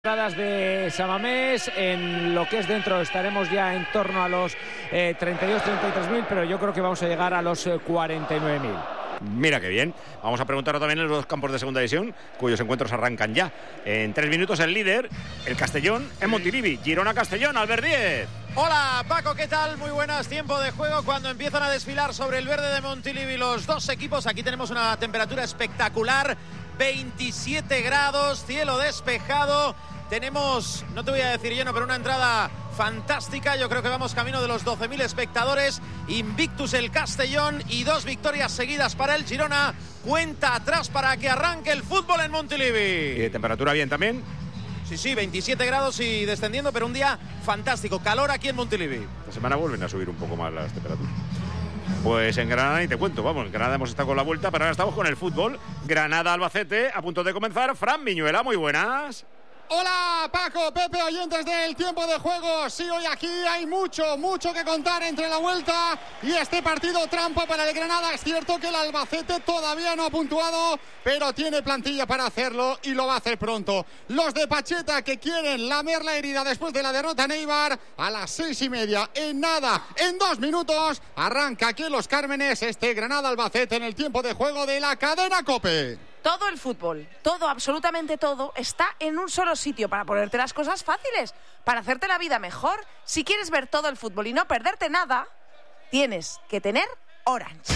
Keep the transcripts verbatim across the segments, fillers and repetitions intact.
Entradas de Samamés, en lo que es dentro estaremos ya en torno a los eh, treinta y dos treinta y tres mil, pero yo creo que vamos a llegar a los eh, cuarenta y nueve mil. Mira qué bien. Vamos a preguntarlo también en los dos campos de segunda división, cuyos encuentros arrancan ya. En tres minutos el líder, el Castellón, en Montilivi. Girona-Castellón, Albert Díez. Hola Paco, ¿qué tal? Muy buenas, tiempo de juego cuando empiezan a desfilar sobre el verde de Montilivi los dos equipos. Aquí tenemos una temperatura espectacular, veintisiete grados, cielo despejado. Tenemos, no te voy a decir lleno, pero una entrada fantástica. Yo creo que vamos camino de los doce mil espectadores. Invictus el Castellón y dos victorias seguidas para el Girona. Cuenta atrás para que arranque el fútbol en Montilivi. ¿Y de temperatura bien también? Sí, sí, veintisiete grados y descendiendo, pero un día fantástico. Calor aquí en Montilivi. Esta semana vuelven a subir un poco más las temperaturas. Pues en Granada ni te cuento, vamos, en Granada hemos estado con la vuelta, pero ahora estamos con el fútbol. Granada-Albacete, a punto de comenzar. Fran Viñuela, muy buenas. Hola Paco, Pepe, oyentes del tiempo de juego. Sí, hoy aquí hay mucho, mucho que contar entre la vuelta y este partido trampa para el Granada. Es cierto que el Albacete todavía no ha puntuado, pero tiene plantilla para hacerlo y lo va a hacer pronto. Los de Pacheta que quieren lamer la herida después de la derrota en Eibar, a las seis y media, en nada, en dos minutos, arranca aquí en Los Cármenes este Granada-Albacete en el tiempo de juego de la cadena COPE. Todo el fútbol, todo, absolutamente todo, está en un solo sitio para ponerte las cosas fáciles, para hacerte la vida mejor. Si quieres ver todo el fútbol y no perderte nada, tienes que tener Orange.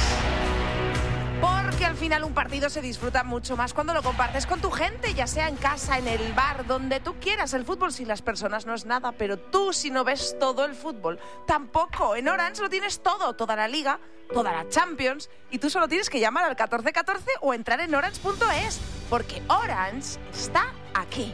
Porque al final un partido se disfruta mucho más cuando lo compartes con tu gente, ya sea en casa, en el bar, donde tú quieras. El fútbol sin las personas no es nada, pero tú si no ves todo el fútbol, tampoco. En Orange lo tienes todo, toda la Liga, toda la Champions, y tú solo tienes que llamar al catorce catorce o entrar en orange punto es, porque Orange está aquí.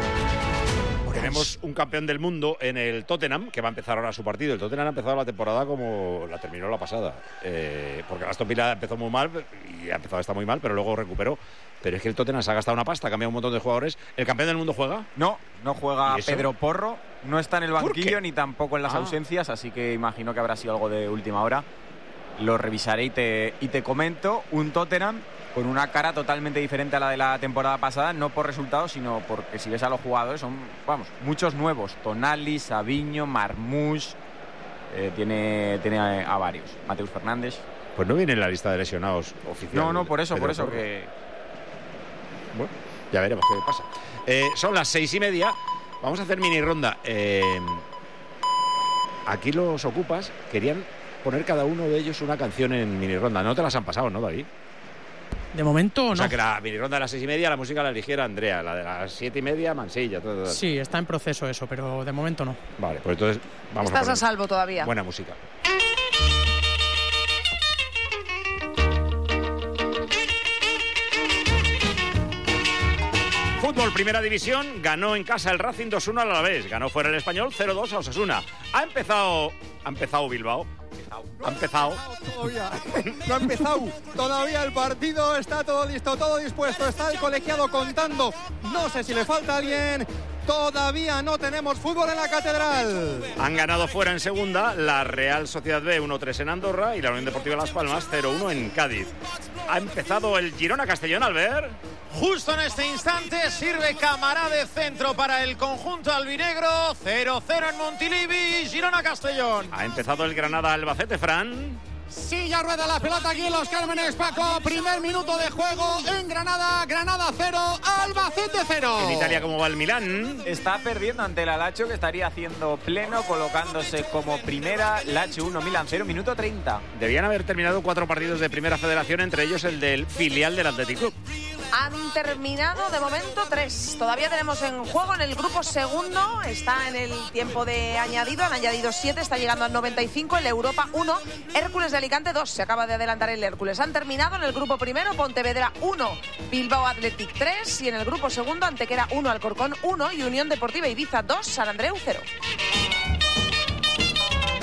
Tenemos un campeón del mundo en el Tottenham, que va a empezar ahora su partido. El Tottenham ha empezado la temporada como la terminó la pasada, eh, porque la Aston Villa empezó muy mal y ha empezado a estar muy mal, pero luego recuperó. Pero es que el Tottenham se ha gastado una pasta, ha cambiado un montón de jugadores. ¿El campeón del mundo juega? No, no juega Pedro Porro, no está en el banquillo ni tampoco en las ah. ausencias, así que imagino que habrá sido algo de última hora. Lo revisaré y te, y te comento. Un Tottenham con una cara totalmente diferente a la de la temporada pasada, no por resultados, sino porque si ves a los jugadores, son, vamos, muchos nuevos. Tonali, Savinho, Marmoush, eh, tiene, tiene a, a varios. Mateus Fernández. Pues no viene en la lista de lesionados oficial. No, no, por eso, Pedro por eso Porro. que... Bueno, ya veremos qué pasa. Eh, son las seis y media, vamos a hacer mini ronda. Eh, aquí los ocupas querían poner cada uno de ellos una canción en mini ronda. No te las han pasado, ¿no, David? De momento no. O sea, que la mini ronda de las seis y media la música la eligiera Andrea, la de las siete y media Mansilla. Todo, todo. Sí, está en proceso eso, pero de momento no. Vale, pues entonces vamos Estás a a salvo todavía. buena música. Fútbol, primera división, ganó en casa el Racing dos uno al Alavés, ganó fuera el Español cero dos a Osasuna. Ha empezado, ha empezado Bilbao. Ha empezado. Todavía. No ha empezado todavía el partido, está todo listo, todo dispuesto, está el colegiado contando. No sé si le falta alguien. Todavía no tenemos fútbol en la Catedral. Han ganado fuera en segunda la Real Sociedad B uno tres en Andorra y la Unión Deportiva Las Palmas cero uno en Cádiz. Ha empezado el Girona-Castellón, Albert. Justo en este instante sirve Camará de centro para el conjunto albinegro. cero cero en Montilivi, Girona-Castellón. Ha empezado el Granada-Albacete, Fran. Sí, ya rueda la pelota aquí en Los Cármenes, Paco. Primer minuto de juego en Granada. Granada cero, Albacete cero. En Italia, ¿cómo va el Milán? Está perdiendo ante la Lazio, que estaría haciendo pleno, colocándose como primera. Lazio uno, Milan cero, minuto treinta. Debían haber terminado cuatro partidos de primera federación, entre ellos el del filial del Athletic Club. Han terminado de momento tres. Todavía tenemos en juego en el grupo segundo. Está en el tiempo de añadido. Han añadido siete. Está llegando al noventa y cinco. El Europa uno. Hércules de Alicante dos. Se acaba de adelantar el Hércules. Han terminado en el grupo primero. Pontevedra uno. Bilbao Athletic tres. Y en el grupo segundo Antequera uno. Alcorcón uno. Y Unión Deportiva Ibiza dos. San Andreu cero.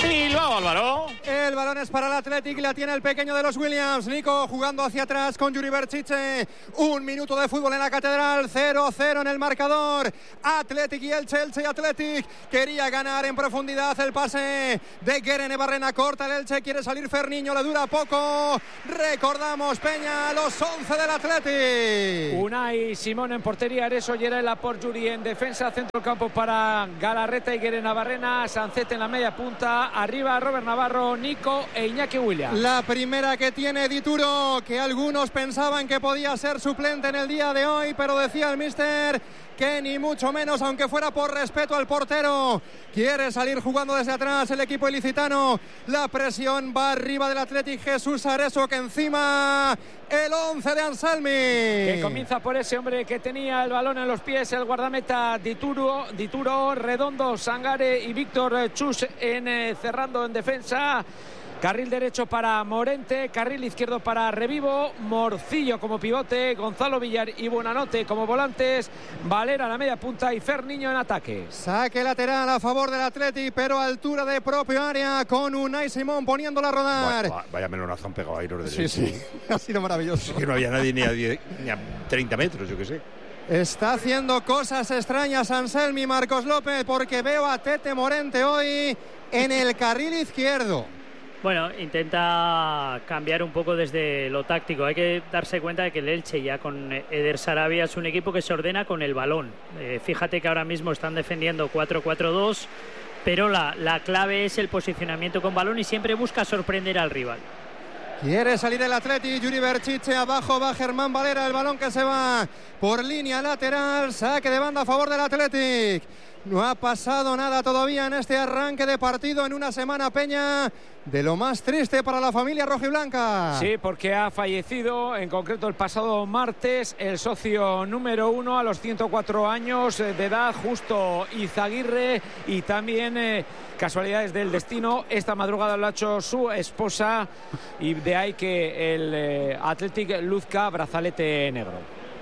Bilbao, Álvaro. El balón es para el Athletic, la tiene el pequeño de los Williams. Nico jugando hacia atrás con Yuri Berchiche. Un minuto de fútbol en la Catedral, cero cero en el marcador. Athletic y Elche, Elche y Athletic. Quería ganar en profundidad el pase de Guerene Barrena. Corta el Elche, quiere salir Ferniño, le dura poco. Recordamos, Peña, los once del Athletic. Unai Simón en portería, Areso, Yerel, Laporte, Yuri en defensa, centro del campo para Galarreta y Guerena Barrena, Sancet en la media punta. Arriba Robert Navarro, Nico e Iñaki Williams. La primera que tiene Dituro, que algunos pensaban que podía ser suplente en el día de hoy, pero decía el míster que ni mucho menos, aunque fuera por respeto al portero. Quiere salir jugando desde atrás el equipo ilicitano. La presión va arriba del Athletic. Jesús Areso, que encima el once de Anselmi. Que comienza por ese hombre que tenía el balón en los pies, el guardameta Dituro, Dituro Redondo, Sangare y Víctor Chus en, eh, cerrando en defensa. Carril derecho para Morente, carril izquierdo para Revivo, Morcillo como pivote, Gonzalo Villar y Buenanote como volantes, Valera a la media punta y Ferniño en ataque. Saque lateral a favor del Athletic, pero a altura de propio área, con Unai Simón poniéndola a rodar. Vaya, vaya melonazón pegado ahí los Sí, sí, ha sido maravilloso. Es que no había nadie ni a, diez, ni a treinta metros, yo qué sé. Está haciendo cosas extrañas Anselmi, Marcos López, porque veo a Tete Morente hoy en el carril izquierdo. Bueno, intenta cambiar un poco desde lo táctico. Hay que darse cuenta de que el Elche, ya con Eder Sarabia, es un equipo que se ordena con el balón. Eh, fíjate que ahora mismo están defendiendo cuatro cuatro dos, pero la, la clave es el posicionamiento con balón y siempre busca sorprender al rival. Quiere salir el Athletic, Yuri Berchiche, abajo va Germán Valera, el balón que se va por línea lateral, saque de banda a favor del Athletic. No ha pasado nada todavía en este arranque de partido en una semana, Peña, de lo más triste para la familia rojiblanca. Sí, porque ha fallecido, en concreto el pasado martes, el socio número uno a los ciento cuatro años de edad, Justo Izaguirre, y también eh, casualidades del destino, esta madrugada lo ha hecho su esposa, y de ahí que el eh, Athletic luzca brazalete negro.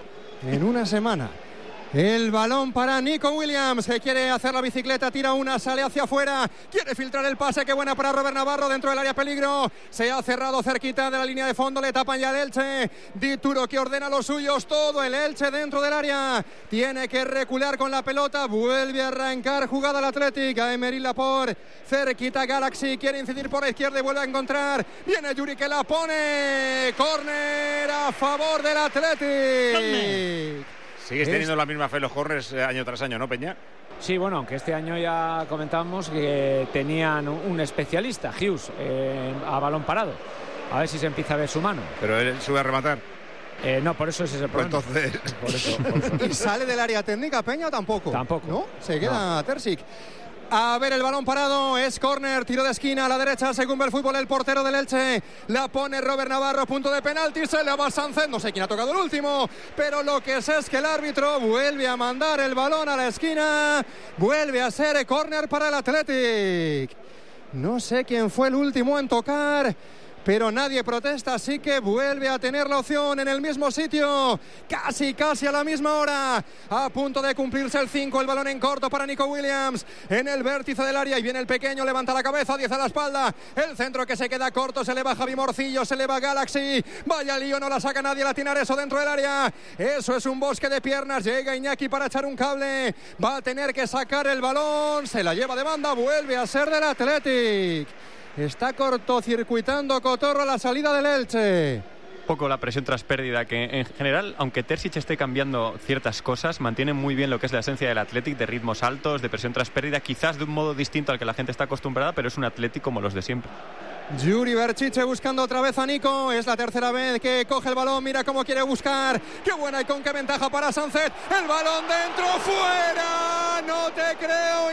En una semana. El balón para Nico Williams, que quiere hacer la bicicleta, tira una, sale hacia afuera, quiere filtrar el pase, qué buena para Robert Navarro, dentro del área peligro, se ha cerrado cerquita de la línea de fondo, le tapan ya el Elche. Dituro, que ordena los suyos, todo el Elche dentro del área, tiene que recular con la pelota, vuelve a arrancar jugada al Athletic, a Emery Laporte, cerquita Galaxy, quiere incidir por la izquierda y vuelve a encontrar, viene Yuri que la pone, córner a favor del Athletic. Sigues teniendo es... la misma fe los corners eh, año tras año, ¿no, Peña? Sí, bueno, aunque este año ya comentábamos que tenían un especialista, Hughes, eh, a balón parado. A ver si se empieza a ver su mano. Pero él sube a rematar. Eh, no, por eso ese es el problema. Pues entonces... Por eso, por eso. ¿Y sale del área técnica, Peña? Tampoco. Tampoco. ¿No? Se queda no. Terzic. A ver el balón parado, es córner, tiro de esquina a la derecha, según ve el fútbol el portero del Elche, la pone Robert Navarro, punto de penalti, se le va Sánchez, no sé quién ha tocado el último, pero lo que sé es que el árbitro vuelve a mandar el balón a la esquina, vuelve a ser córner para el Athletic. No sé quién fue el último en tocar, pero nadie protesta, así que vuelve a tener la opción en el mismo sitio, casi casi a la misma hora, a punto de cumplirse el cinco, el balón en corto para Nico Williams, en el vértice del área, y viene el pequeño, levanta la cabeza, diez a la espalda, el centro que se queda corto, se le va Javi Morcillo, se le va Galaxy, vaya lío, no la saca nadie, la tiene Areso dentro del área, eso es un bosque de piernas, llega Iñaki para echar un cable, va a tener que sacar el balón, se la lleva de banda, vuelve a ser del Athletic. Está cortocircuitando Cotorro a la salida del Elche. Poco la presión tras pérdida, que en general, aunque Terzic esté cambiando ciertas cosas, mantiene muy bien lo que es la esencia del Athletic, de ritmos altos, de presión tras pérdida, quizás de un modo distinto al que la gente está acostumbrada, pero es un Athletic como los de siempre. Yuri Berchiche buscando otra vez a Nico, es la tercera vez que coge el balón, mira cómo quiere buscar, qué buena y con qué ventaja para Sánchez, el balón dentro, fuera, no te creo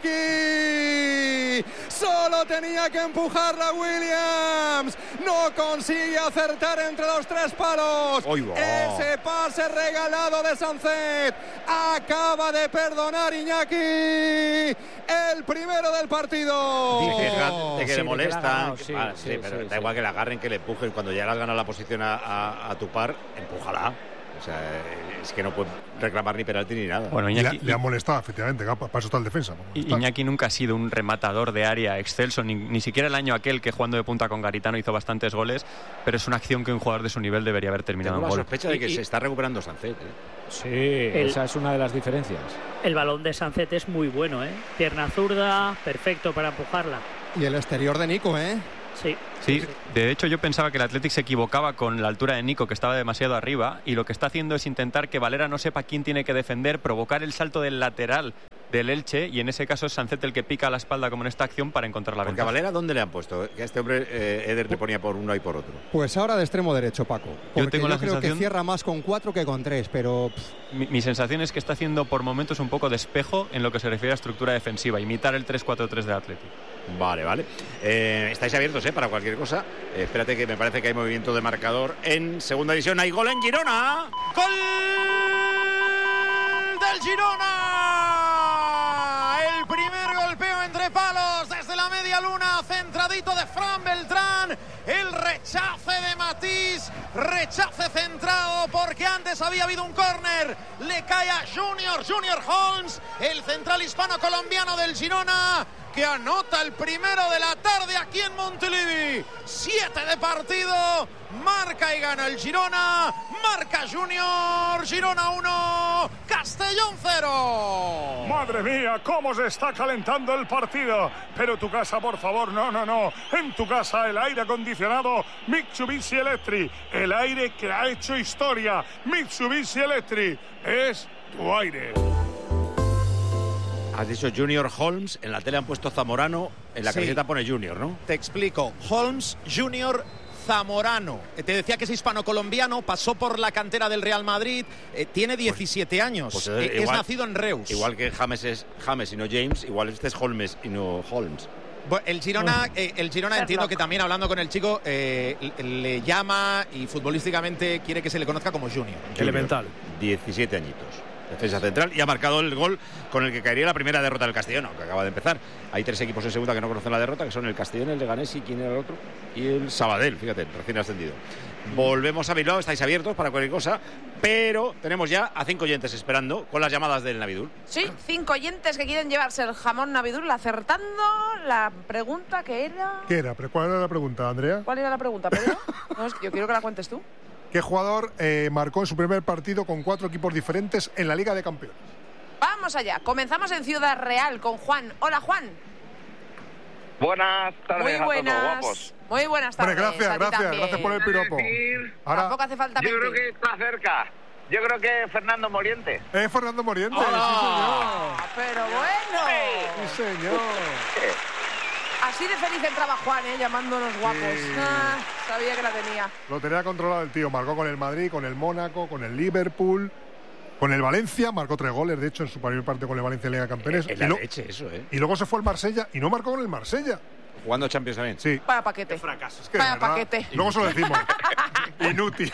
Iñaki, solo tenía que empujarla Williams, no consigue acertar entre los tres palos, ese pase regalado de Sánchez, acaba de perdonar Iñaki, el primero del partido. Dice de que sí, le molesta. Sí, vale, sí, sí, pero sí, da sí. igual que la agarren, que le empujen. Cuando llegas a ganar la posición a, a, a tu par, empújala. O sea, es que no puede reclamar ni penalti ni nada. Bueno, Iñaki, Iñaki, le, le ha molestado, efectivamente, para eso está el defensa. Iñaki nunca ha sido un rematador de área excelso, ni, ni siquiera el año aquel que jugando de punta con Garitano hizo bastantes goles, pero es una acción que un jugador de su nivel debería haber terminado Tengo en la gol. sospecha de que Y- y- se está recuperando Sancet. ¿eh? Sí, El- esa es una de las diferencias. El balón de Sancet es muy bueno, ¿eh? Pierna zurda, perfecto para empujarla. Y el exterior de Nico, ¿eh? Sí. Sí, de hecho yo pensaba que el Athletic se equivocaba con la altura de Nico, que estaba demasiado arriba, y lo que está haciendo es intentar que Valera no sepa quién tiene que defender, provocar el salto del lateral del Elche, y en ese caso es Sancet el que pica a la espalda como en esta acción para encontrar la Porque a ventaja. Valera, ¿dónde le han puesto? Que a este hombre eh, Eder le ponía por uno y por otro. Pues ahora de extremo derecho, Paco. Porque yo, tengo la creo sensación- que cierra más con cuatro que con tres, pero... pff, Mi, mi sensación es que está haciendo por momentos un poco de espejo en lo que se refiere a estructura defensiva, imitar el tres cuatro tres del Athletic. Vale, vale. Eh, estáis abiertos ¿eh? para cualquier cosa. Eh, espérate que me parece que hay movimiento de marcador en segunda división. Hay gol en Girona. ¡Gol del Girona! El primer golpeo entre palos desde la media luna, centradito de Fran Beltrán. El rechace de Matís, rechace centrado porque antes había habido un córner. Le cae a Junior, Junior Holmes, el central hispano-colombiano del Girona, que anota el primero de la tarde aquí en Montilivi. Siete de partido, marca y gana el Girona, marca Junior, Girona uno, Castellón cero. Madre mía, cómo se está calentando el partido. Pero tu casa, por favor, no, no, no. En tu casa el aire acondicionado Mitsubishi Electric, el aire que ha hecho historia. Mitsubishi Electric es tu aire. Has dicho Junior Holmes, en la tele han puesto Zamorano, en la Sí. camiseta pone Junior, ¿no? Te explico. Holmes Junior Zamorano. Eh, Te decía que es hispano-colombiano, pasó por la cantera del Real Madrid, eh, tiene diecisiete años, Pues, eh, eh, es igual- nacido en Reus. Igual que James es James y no James, igual este es Holmes y no Holmes. Bu- El Girona, eh, el Girona entiendo que también hablando con el chico eh, le- le llama y futbolísticamente quiere que se le conozca como Junior. Elemental. diecisiete añitos. Defensa central y ha marcado el gol con el que caería la primera derrota del Castellón, que acaba de empezar. Hay tres equipos en segunda que no conocen la derrota, que son el Castellón, el Leganés y quién era el otro, y el Sabadell, fíjate, recién ascendido. Volvemos a Bilbao, estáis abiertos para cualquier cosa, pero tenemos ya a cinco oyentes esperando con las llamadas del Navidul. Sí, cinco oyentes que quieren llevarse el jamón Navidul acertando la pregunta que era... ¿Qué era? ¿Pero ¿Cuál era la pregunta, Andrea? ¿Cuál era la pregunta, Pedro? No, es que yo quiero que la cuentes tú. ¿Qué jugador eh, marcó en su primer partido con cuatro equipos diferentes en la Liga de Campeones? Vamos allá, comenzamos en Ciudad Real con Juan. Hola, Juan. Buenas tardes Muy a todos, buenas. guapos. Muy buenas tardes. Hombre, gracias, a ti gracias, también. gracias por el piropo. Ahora, Tampoco hace falta Yo creo mentir. que está cerca. Yo creo que Fernando Moriente. es Fernando Moriente, Ah, pero bueno. sí señor. Sí señor. Así de feliz entraba Juan, ¿eh? Llamándonos guapos. Sí. Ah, sabía que la tenía. Lo tenía controlado el tío, marcó con el Madrid, con el Mónaco, con el Liverpool, con el Valencia, marcó tres goles, de hecho, en su primer partido con el Valencia en Liga de Campeones. Es y, la lo- leche eso, ¿eh? y luego se fue al Marsella y no marcó con el Marsella. Jugando Champions también. Sí. Vaya paquete. fracaso. Es que, Vaya de verdad, paquete. Luego se lo decimos. Inútil.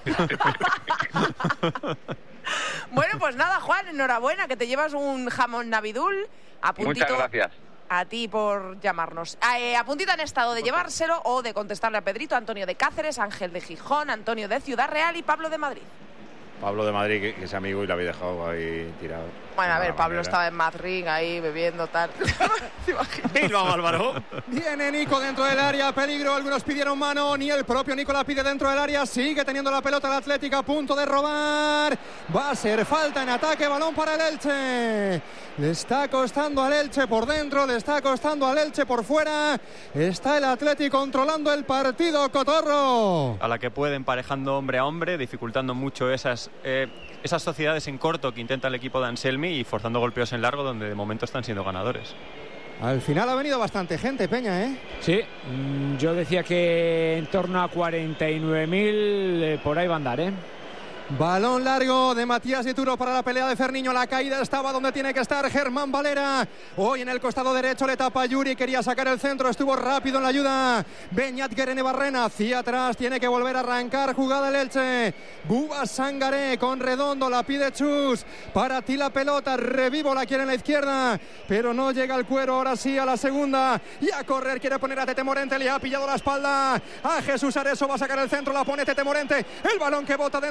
Bueno, pues nada, Juan, enhorabuena, que te llevas un jamón Navidul. A puntito, Muchas gracias. A ti por llamarnos. Eh, a puntito han estado de llevárselo o de contestarle a Pedrito, Antonio de Cáceres, Ángel de Gijón, Antonio de Ciudad Real y Pablo de Madrid. Pablo de Madrid, que, que es amigo y lo había dejado ahí tirado. Bueno, a De ver, mala Pablo manera. estaba en Madrid ahí bebiendo tal. ¿Te imaginas? Bilbao, Álvaro. Viene Nico dentro del área, peligro, algunos pidieron mano, ni el propio Nico la pide dentro del área, sigue teniendo la pelota el Atlético a punto de robar, va a ser falta en ataque, balón para el Elche, le está costando al Elche por dentro, le está costando al Elche por fuera, está el Atlético controlando el partido, Cotorro. A la que puede emparejando hombre a hombre, dificultando mucho esas, eh, esas sociedades en corto que intenta el equipo de Anselmi y forzando golpeos en largo donde de momento están siendo ganadores. Al final ha venido bastante gente, Peña, ¿eh? Sí, mm, yo decía que en torno a cuarenta y nueve mil eh, por ahí va a andar, ¿eh? Balón largo de Matías Dituro para la pelea de Ferniño. La caída estaba donde tiene que estar Germán Valera. Hoy en el costado derecho le tapa Yuri. Quería sacar el centro. Estuvo rápido en la ayuda. Beñat Guerene Barrena hacia atrás. Tiene que volver a arrancar. Jugada el Elche. Buba Sangaré con Redondo. La pide Chus. Para ti la pelota. Revivo la quiere en la izquierda. Pero no llega el cuero. Ahora sí a la segunda. Y a correr. Quiere poner a Tete Morente. Le ha pillado la espalda. A Jesús Areso. Va a sacar el centro. La pone Tete Morente. El balón que bota dentro del área.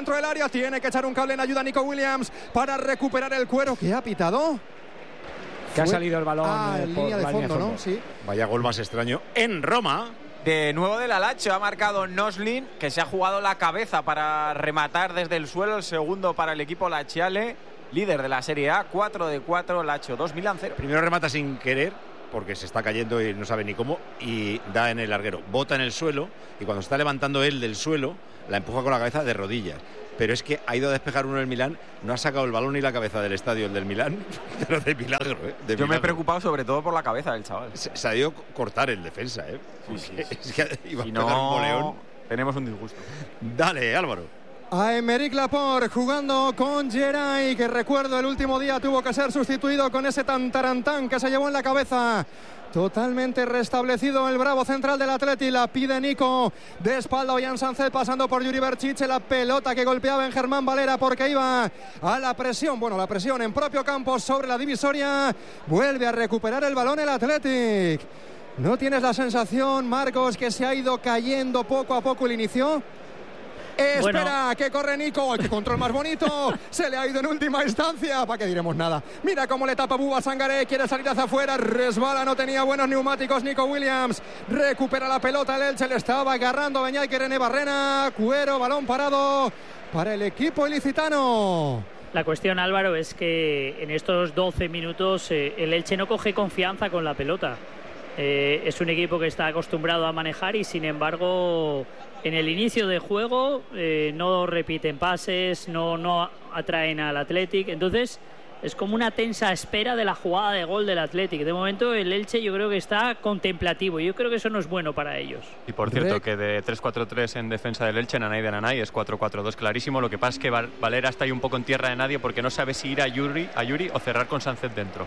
Zúñiga. Tiene que echar un cable en ayuda a Nico Williams para recuperar el cuero. ¿Qué ha pitado? Que ha salido el balón ah, eh, en por línea de la fondo, línea de fondo, ¿no? Sí. Vaya gol más extraño en Roma. De nuevo del Alacho, ha marcado Noslin, que se ha jugado la cabeza para rematar desde el suelo. El segundo para el equipo Lachiale, líder de la Serie A, cuatro de cuatro, Lacho dos, Milan cero. Primero remata sin querer, porque se está cayendo y no sabe ni cómo, y da en el larguero. Bota en el suelo, y cuando se está levantando él del suelo, la empuja con la cabeza de rodillas. Pero es que ha ido a despejar uno del Milán, no ha sacado el balón ni la cabeza del estadio, el del Milán, pero de milagro, ¿eh? De Yo milagro. me he preocupado sobre todo por la cabeza del chaval. Se, se ha ido a cortar el defensa, ¿eh? Sí, sí, sí. Es que iba Si a pegar un no, boleón. tenemos un disgusto. Dale, Álvaro. A Aymeric Laporte jugando con Geray, que recuerdo el último día tuvo que ser sustituido con ese tantarantán que se llevó en la cabeza. Totalmente restablecido el bravo central del Atleti, la pide Nico de espalda. Ollán Sánchez pasando por Yuri Berchiche, la pelota que golpeaba en Germán Valera porque iba a la presión, bueno, la presión en propio campo sobre la divisoria. Vuelve a recuperar el balón el Athletic. ¿No tienes la sensación, Marcos, que se ha ido cayendo poco a poco el inicio? Espera, bueno. Que corre Nico, el control más bonito, se le ha ido en última instancia, ¿para qué diremos nada? Mira cómo le tapa Bouba Sangaré, quiere salir hacia afuera, resbala, no tenía buenos neumáticos Nico Williams, recupera la pelota el Elche, le estaba agarrando Beñat que René Barrena, cuero, balón parado para el equipo ilicitano. La cuestión, Álvaro, es que en estos doce minutos eh, el Elche no coge confianza con la pelota. Eh, es un equipo que está acostumbrado a manejar y sin embargo en el inicio de juego eh, no repiten pases, no, no atraen al Athletic, entonces es como una tensa espera de la jugada de gol del Athletic. De momento el Elche yo creo que está contemplativo, yo creo que eso no es bueno para ellos. Y por cierto que de tres cuatro tres en defensa del Elche, Nanay de Nanay es cuatro cuatro dos clarísimo, lo que pasa es que Valera está ahí un poco en tierra de nadie porque no sabe si ir a Yuri, a Yuri o cerrar con Sánchez dentro.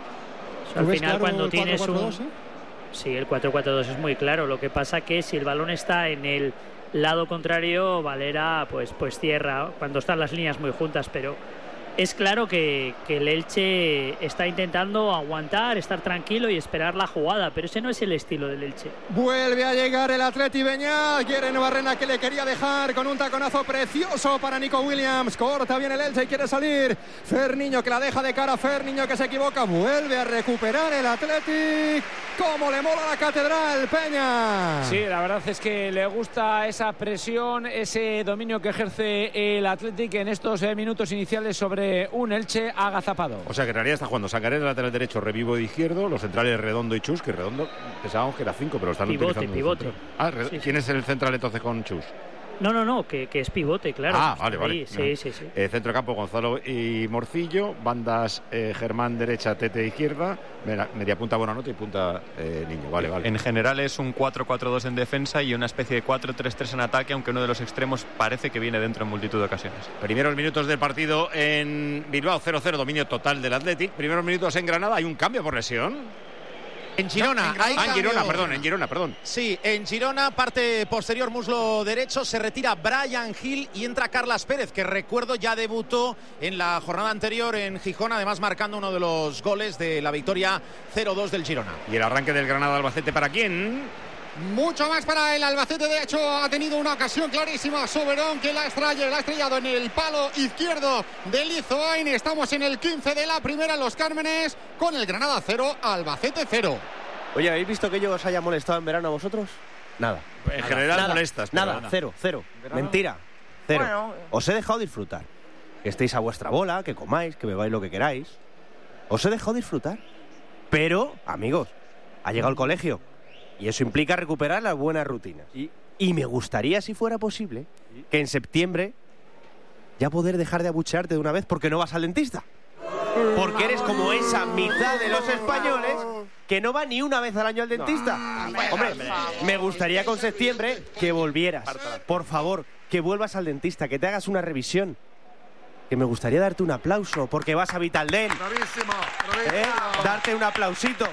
O sea, al final cuando tienes un... Sí, el cuatro cuatro dos es muy claro. Lo que pasa que si el balón está en el lado contrario, Valera pues, pues cierra cuando están las líneas muy juntas. Pero es claro que, que el Elche está intentando aguantar, estar tranquilo y esperar la jugada. Pero ese no es el estilo del Elche. Vuelve a llegar el Atleti Beñat. Quiere Barrena que le quería dejar con un taconazo precioso para Nico Williams. Corta bien el Elche y quiere salir. Ferniño que la deja de cara. Ferniño que se equivoca. Vuelve a recuperar el Athletic. ¡Cómo le mola la Catedral, Peña! Sí, la verdad es que le gusta esa presión, ese dominio que ejerce el Athletic en estos eh, minutos iniciales sobre un Elche agazapado. O sea que en realidad está jugando Sangaré en el lateral derecho, Revivo de izquierdo, los centrales Redondo y Chus, que Redondo pensábamos que era cinco, pero están pivote, utilizando pivote. Ah, sí, ¿quién sí. es el central entonces con Chus? No, no, no, que, que es pivote, claro. Ah, vale, vale. Sí, no. sí, sí. Eh, centro de campo Gonzalo y Morcillo, bandas eh, Germán derecha, Tete izquierda, media punta Buenanote y punta eh, Niño. Vale, vale. En general es un cuatro cuatro dos en defensa y una especie de cuatro tres tres en ataque, aunque uno de los extremos parece que viene dentro en multitud de ocasiones. Primeros minutos del partido en Bilbao, cero cero, dominio total del Athletic. Primeros minutos en Granada, hay un cambio por lesión. En Girona, no, en, hay ah, en Girona, perdón, en Girona, perdón. Sí, en Girona, parte posterior muslo derecho, se retira Brian Hill y entra Carlas Pérez, que recuerdo ya debutó en la jornada anterior en Gijón, además marcando uno de los goles de la victoria cero dos del Girona. Y el arranque del Granada Albacete, ¿para quién? Mucho más para el Albacete, de hecho ha tenido una ocasión clarísima Soberón que la, estrella, la ha estrellado en el palo izquierdo de Lizoain. Estamos en el quince de la primera Los Cármenes con el Granada cero, Albacete cero. Oye, ¿habéis visto que yo os haya molestado en verano a vosotros? Nada. En nada, general nada, molestas. Nada, nada. cero, cero. Mentira, cero. Bueno. Os he dejado disfrutar. Que estéis a vuestra bola, que comáis, que bebáis lo que queráis. Os he dejado disfrutar. Pero, amigos, ha llegado el colegio. Y eso implica recuperar las buenas rutinas. Y, y me gustaría, si fuera posible, que en septiembre ya poder dejar de abuchearte de una vez porque no vas al dentista. Porque eres como esa mitad de los españoles que no va ni una vez al año al dentista. No, hombre, me gustaría con septiembre que volvieras. Por favor, que vuelvas al dentista, que te hagas una revisión. Que me gustaría darte un aplauso porque vas a Vitaldent. Bravísimo, bravísimo. ¿Eh? Darte un aplausito.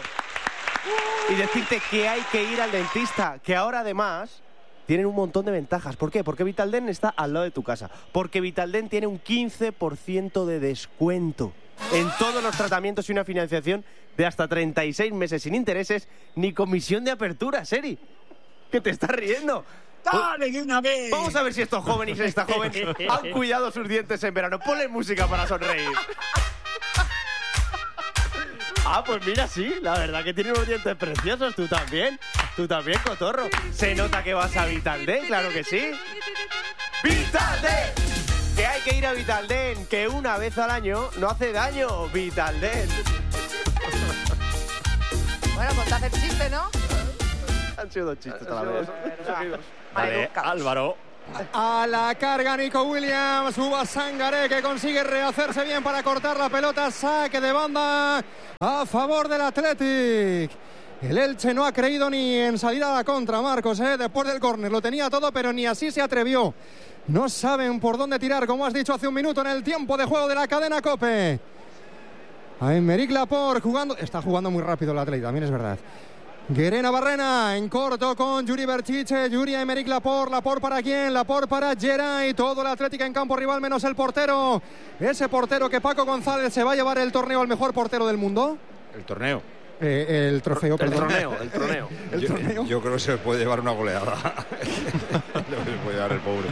Y decirte que hay que ir al dentista, que ahora además tienen un montón de ventajas. ¿Por qué? Porque Vitaldent está al lado de tu casa. Porque Vitaldent tiene un quince por ciento de descuento en todos los tratamientos y una financiación de hasta treinta y seis meses sin intereses ni comisión de apertura, Seri. ¿Qué te estás riendo? Dale, de una vez. Vamos a ver si estos jóvenes y esta joven han cuidado sus dientes en verano. Ponle música para sonreír. Ah, pues mira, sí, la verdad que tiene unos dientes preciosos. Tú también, tú también, cotorro. Se nota que vas a Vitaldent, claro que sí. ¡Vitaldent! Que hay que ir a Vitaldent, que una vez al año no hace daño. Vitaldent. Bueno, pues te hace el chiste, ¿no? Han sido dos chistes a la vez. Vale, Álvaro. A la carga Nico Williams, Uba Sangaré que consigue rehacerse bien para cortar la pelota, saque de banda a favor del Athletic. El Elche no ha creído ni en salir a la contra, Marcos, ¿eh? Después del córner lo tenía todo, pero ni así se atrevió. No saben por dónde tirar, como has dicho hace un minuto en el tiempo de juego de la cadena COPE. A Aymeric Laporte jugando, está jugando muy rápido el Athletic, también es verdad. Guerena Barrena en corto con Yuri Berchiche, Yuri a Aymeric Laporte, Laporte para quién, Laporte para Geray, todo el Atlético en campo rival menos el portero, ese portero que Paco González se va a llevar el torneo al mejor portero del mundo. El torneo. Eh, el trofeo, el perdón. torneo, el torneo. el yo, torneo. Yo creo que se puede llevar una goleada. Se puede llevar el pobre.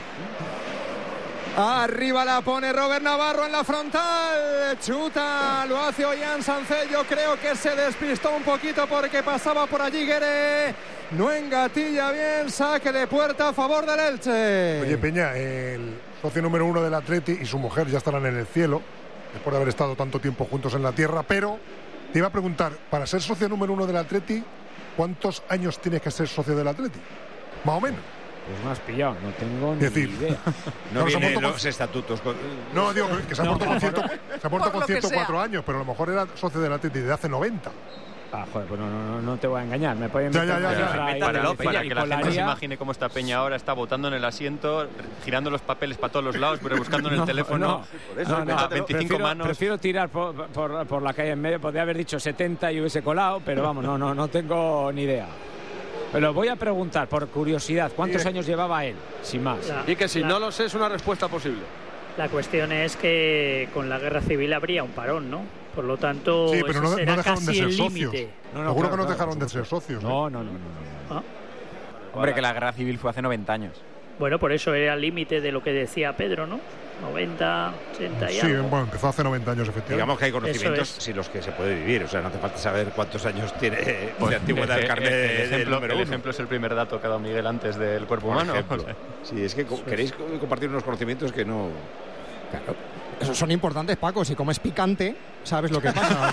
Arriba la pone Robert Navarro en la frontal. Chuta, lo hace Ollán Sánchez. Yo creo que se despistó un poquito porque pasaba por allí Gueré. No engatilla bien, saque de puerta a favor del Elche. Oye, Peña, el socio número uno del Atleti y su mujer ya estarán en el cielo, después de haber estado tanto tiempo juntos en la tierra, pero te iba a preguntar, para ser socio número uno del Atleti, ¿cuántos años tienes que ser socio del Atleti? Más o menos. Pues me has pillado, no tengo ni decir, idea. No Claro, vienen con... los estatutos. Con... No, digo que se ha puesto No, con, ciento, se ha puesto con ciento cuatro sea. años, pero a lo mejor era socio del Atleti de hace noventa. Ah, joder, pues no, no, no te voy a engañar. Me pueden Ya, ya, ya, ya. Para, para que la gente se imagine cómo está Peña ahora, está votando en el asiento, girando los papeles para todos los lados, pero buscando en el No, teléfono. no, Por eso, no, no, a veinticinco prefiero, manos. prefiero tirar por, por, por la calle en medio. Podría haber dicho setenta y hubiese colado, pero vamos, no, no, no tengo ni idea. Pero voy a preguntar, por curiosidad, ¿cuántos Sí. años llevaba él? Sin más. La- Y que si la- no lo sé es una respuesta posible. La cuestión es que con la guerra civil habría un parón, ¿no? Por lo tanto, Sí, pero ese no, no será dejaron de casi ser el socios. límite. No, no, Seguro claro, que no claro, dejaron de por ser supuesto. socios. ¿eh? No, no, no, no, no. Ah, Hombre, que la guerra civil fue hace noventa años. Bueno, por eso era el límite de lo que decía Pedro, ¿no? noventa, ochenta y Sí, algo. bueno, empezó hace noventa años, efectivamente. Digamos que hay conocimientos Eso es. sin los que se puede vivir. O sea, no hace falta saber cuántos años tiene de Pues, antigüedad el eh, carnet eh, el del ejemplo, número el uno. ejemplo es el primer dato que ha dado Miguel antes del cuerpo Por humano. ejemplo. O sea, Sí, es que co- queréis co- compartir unos conocimientos que no... Claro. Esos son importantes, Paco. Si comes picante, sabes lo que pasa.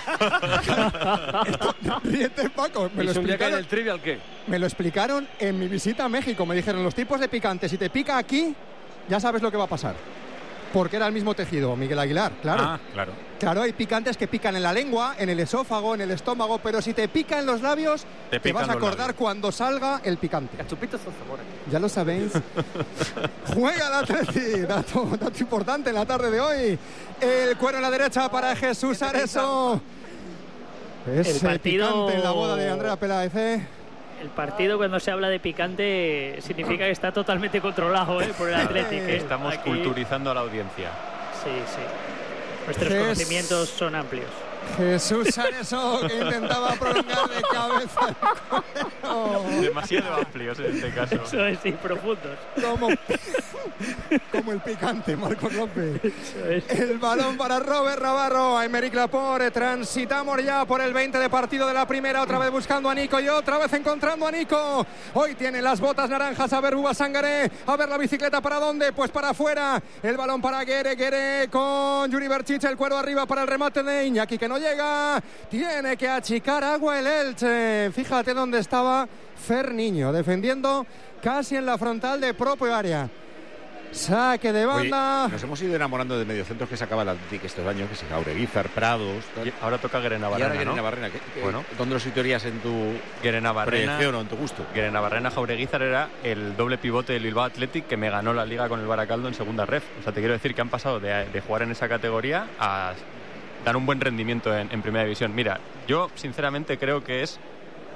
Esto- Ríete, Paco. Me lo, ¿Y si un día cae explicaron, del trivial qué? me lo explicaron en mi visita a México. Me dijeron los tipos de picante. Si te pica aquí, ya sabes lo que va a pasar. Porque era el mismo tejido, Miguel Aguilar, claro. Ah, claro. Claro, hay picantes que pican en la lengua, en el esófago, en el estómago, pero si te pica en los labios, Te te, pican vas a los acordar labios. cuando salga el picante. Cachupitos son sabores. Ya lo sabéis. Juega el Atleti, dato, dato importante en la tarde de hoy. El cuero en la derecha para Jesús Areso. Ese partido- picante en la boda de Andrea Peláez, ¿eh? El partido, cuando se habla de picante, significa que está totalmente controlado, ¿eh? Por el Atlético. ¿eh? Estamos Aquí- culturizando a la audiencia. Sí, sí. Nuestros Jes- conocimientos son amplios. Jesús Areso que intentaba prolongar de cabeza el cuero. Demasiado amplios en este caso. Eso es, sí, profundos. Como, como el picante, Marcos López. Eso es. El balón para Robert Navarro, Aymeric Laporte. Transitamos ya por el veinte de partido de la primera, otra vez buscando a Nico y otra vez encontrando a Nico. Hoy tiene las botas naranjas. A ver, Buba Sangaré. A ver la bicicleta para dónde, pues para afuera. El balón para Gueré, Gueré con Yuri Berchiche. El cuero arriba para el remate de Iñaki, que no llega. Tiene que achicar agua el Elche. Fíjate dónde estaba Fer Niño, defendiendo casi en la frontal de propio área. Saque de Oye, banda. nos hemos ido enamorando de mediocentros que sacaba el Atlético estos años, que se Jaureguizar, Prados... tal. Y ahora toca Guerena Y ahora Barrena, Guerena ¿no? Barrena. ¿Qué- qué- Bueno. ¿Dónde lo situarías en tu Guerena Barrena, proyección o en tu gusto? Guerena Barrena Jaureguizar era el doble pivote del Bilbao Athletic que me ganó la liga con el Baracaldo en segunda ref. O sea, te quiero decir que han pasado de, de jugar en esa categoría a dar un buen rendimiento en, en primera división. Mira, yo sinceramente creo que es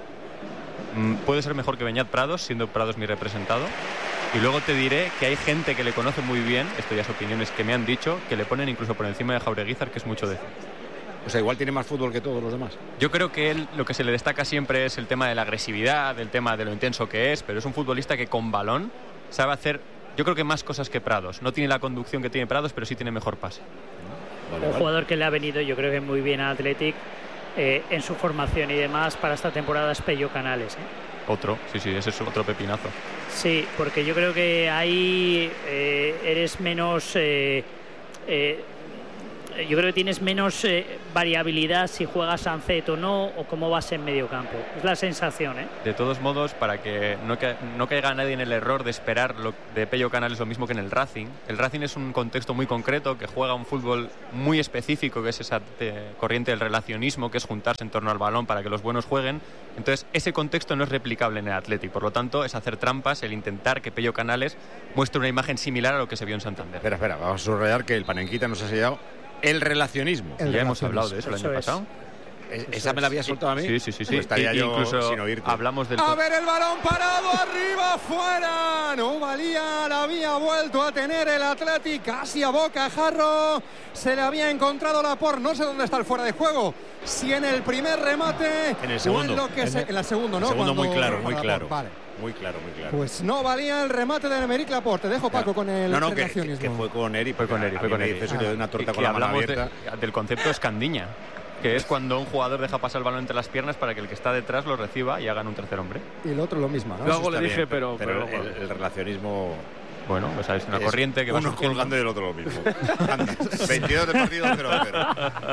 mm, puede ser mejor que Beñat Prados, siendo Prados mi representado. Y luego te diré que hay gente que le conoce muy bien, esto ya es opiniones que me han dicho, que le ponen incluso por encima de Jaureguizar, que es mucho decir. O sea, igual tiene más fútbol que todos los demás. Yo creo que él lo que se le destaca siempre es el tema de la agresividad, el tema de lo intenso que es, pero es un futbolista que con balón sabe hacer, yo creo que más cosas que Prados. No tiene la conducción que tiene Prados, pero sí tiene mejor pase. Vale, un vale. jugador que le ha venido, yo creo que muy bien a Athletic eh, en su formación y demás para esta temporada es Pello Canales. ¿eh? Otro, sí, sí, ese es otro pepinazo. Sí, porque yo creo que ahí eh, eres menos... Eh, eh, yo creo que tienes menos eh, variabilidad si juegas Sancet o no, o cómo vas en medio campo. Es la sensación, ¿eh? De todos modos, para que no, ca no caiga nadie en el error de esperar lo de Pello Canales lo mismo que en el Racing. El Racing es un contexto muy concreto, que juega un fútbol muy específico, que es esa eh, corriente del relacionismo, que es juntarse en torno al balón para que los buenos jueguen. Entonces, ese contexto no es replicable en el Athletic. Por lo tanto, es hacer trampas el intentar que Pello Canales muestre una imagen similar a lo que se vio en Santander. Espera, espera, vamos a subrayar que el Panenquita nos ha sellado el relacionismo. El ya hemos hablado de eso, eso el año es. pasado. ¿Esa me la había soltado a mí? Sí, sí, sí. sí. Pues estaría y, yo incluso sin oírte. Hablamos del... A ver el balón parado, arriba, fuera. No valía, la había vuelto a tener el Athletic casi a bocajarro. Se le había encontrado la por, no sé dónde está el fuera de juego. Si en el primer remate en el segundo. o en lo que en, se, el, en la segunda, ¿no? El segundo Cuando, muy claro, muy claro. Vale. Muy claro, muy claro. Pues no valía el remate de Emerick Laporte. Te dejo, Paco, con el no, no, que, que, que fue con Eri. Fue con Eri, fue con Eri. Eso le doy una torta y, con y la mano abierta. De, del concepto escandiña, que es cuando un jugador deja pasar el balón entre las piernas para que el que está detrás lo reciba y hagan un tercer hombre. Y el otro lo mismo, ¿no? Yo algo le dije, bien, pero... Pero, pero el, el relacionismo... Bueno, pues es una es corriente que va uno surgiendo. colgando y el otro lo mismo. veintidós de partido, cero a cero.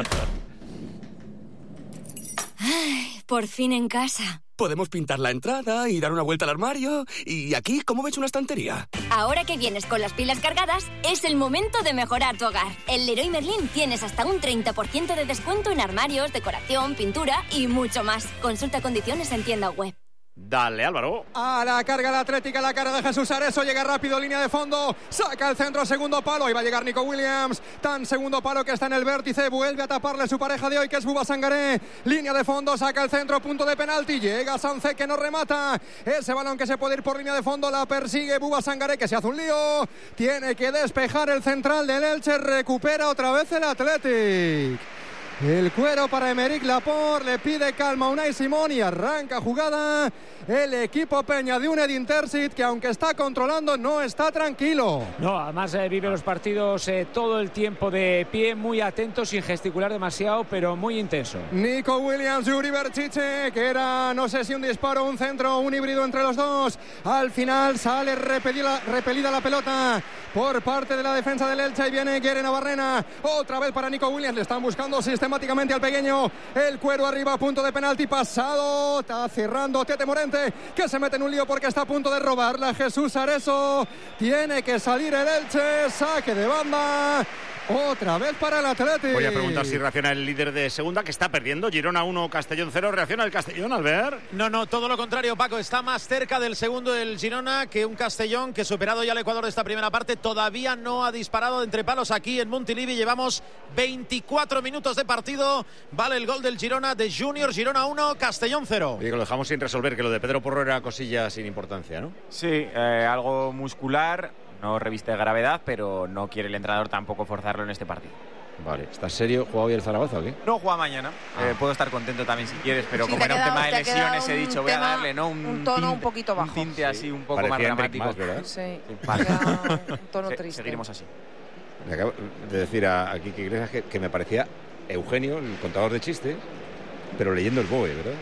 Ay, por fin en casa. Podemos pintar la entrada y dar una vuelta al armario. ¿Y aquí cómo ves una estantería? Ahora que vienes con las pilas cargadas, es el momento de mejorar tu hogar. En Leroy Merlin tienes hasta un treinta por ciento de descuento en armarios, decoración, pintura y mucho más. Consulta condiciones en tienda web. Dale, Álvaro. A la carga la Atlética, la cara de Jesús Areso. Llega rápido, línea de fondo. Saca el centro, segundo palo. Y va a llegar Nico Williams. Tan segundo palo que está en el vértice. Vuelve a taparle su pareja de hoy, que es Buba Sangaré. Línea de fondo, saca el centro, punto de penalti. Llega Sancet, que no remata. Ese balón que se puede ir por línea de fondo. La persigue Buba Sangaré, que se hace un lío. Tiene que despejar el central del Elche. Recupera otra vez el Athletic. El cuero para Emerick Laporte, le pide calma a Unai Simón y arranca jugada el equipo Peña de un Edin Terzic, que aunque está controlando no está tranquilo. No, además eh, vive los partidos eh, todo el tiempo de pie, muy atento, sin gesticular demasiado, pero muy intenso. Nico Williams, Yuri Berchiche, que era no sé si un disparo, un centro, un híbrido entre los dos. Al final sale repelida, repelida la pelota por parte de la defensa del Elche y viene Guere Navarrena. Otra vez para Nico Williams, le están buscando sistemáticamente al pequeño. El cuero arriba, punto de penalti pasado. Está cerrando Tete Morente, que se mete en un lío porque está a punto de robarla Jesús Areso. Tiene que salir el Elche, saque de banda. Otra vez para el Athletic. Voy a preguntar si reacciona el líder de segunda, que está perdiendo. Girona uno, Castellón cero. ¿Reacciona el Castellón, Albert? No, no, todo lo contrario, Paco. Está más cerca del segundo el Girona que un Castellón que, superado ya el Ecuador de esta primera parte, todavía no ha disparado de entre palos aquí en Montilivi. Llevamos veinticuatro minutos de partido. Vale el gol del Girona de Junior. Girona uno, Castellón cero. Oye, que lo dejamos sin resolver, que lo de Pedro Porro era cosilla sin importancia, ¿no? Sí, eh, algo muscular. No reviste gravedad, pero no quiere el entrenador tampoco forzarlo en este partido. Vale, ¿estás serio? ¿Juega hoy el Zaragoza o qué? No juega mañana. Ah. Eh, puedo estar contento también si quieres, pero sí, como era quedado, un tema de lesiones, he dicho, voy a darle, ¿no? Un, un tono tinte, un poquito bajo. Un tinte así, un poco Parecía más dramático. Más, ¿verdad? Sí, sí vale. Un tono Se, triste. Seguiremos así. Me acabo de decir a, a Kiki Iglesias que, que me parecía Eugenio, el contador de chistes, pero leyendo el B O E, ¿verdad?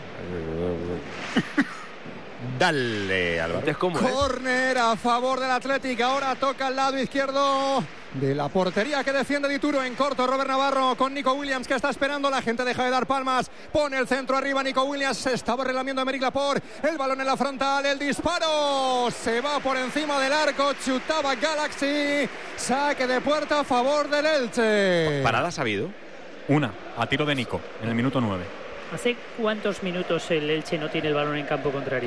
Dale, Álvaro. Córner a favor del Athletic. Ahora toca al lado izquierdo de la portería que defiende Dituro en corto. Robert Navarro con Nico Williams, que está esperando. La gente deja de dar palmas. Pone el centro arriba. Nico Williams se estaba relamiendo a Emerick Laporte. El balón en la frontal. El disparo. Se va por encima del arco. Chutaba Galaxy. Saque de puerta a favor del Elche. ¿Parada ha habido? Una, a tiro de Nico, en el minuto nueve. ¿Hace cuántos minutos el Elche no tiene el balón en campo contrario?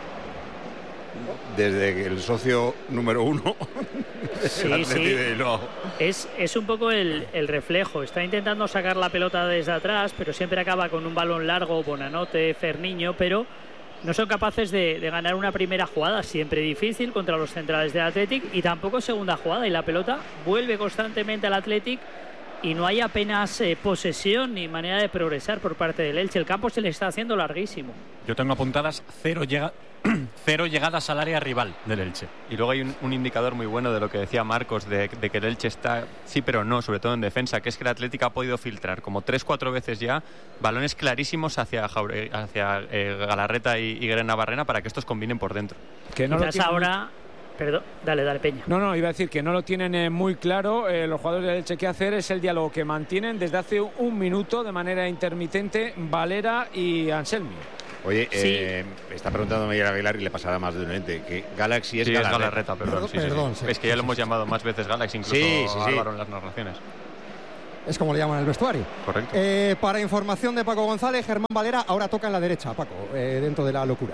Desde el socio número uno. Sí, sí. Es, es un poco el, el reflejo. Está intentando sacar la pelota desde atrás, pero siempre acaba con un balón largo, Bonanote, Ferniño, pero no son capaces de, de ganar una primera jugada, siempre difícil contra los centrales del Athletic, y tampoco segunda jugada, y la pelota vuelve constantemente al Athletic y no hay apenas eh, posesión ni manera de progresar por parte del Elche. El campo se le está haciendo larguísimo. Yo tengo apuntadas cero, llega, cero llegadas al área rival del Elche. Y luego hay un, un indicador muy bueno de lo que decía Marcos, de, de que el Elche está, sí pero no, sobre todo en defensa, que es que el Atlético ha podido filtrar como tres, cuatro veces ya balones clarísimos hacia, Jaure, hacia eh, Galarreta y, y Grena Barrena para que estos combinen por dentro. Que no lo tienen... ahora... Perdón, dale, dale, Peña. No, no, iba a decir que no lo tienen eh, muy claro. Eh, los jugadores del Elche, qué hacer es el diálogo que mantienen desde hace un minuto de manera intermitente Valera y Anselmi. Oye, Sí. eh, me está preguntando Miguel Aguilar y le pasará más de un ente que Galaxy es Sí, es Galarreta. Galarreta, perdón. Perdón, sí, sí, perdón, sí. sí. Es que ya lo hemos llamado más veces Galaxy, incluso Sí, sí, sí. Álvaro en las narraciones. Es como le llaman en el vestuario. Correcto. Eh, para información de Paco González, Germán Valera ahora toca en la derecha, Paco, eh, dentro de la locura.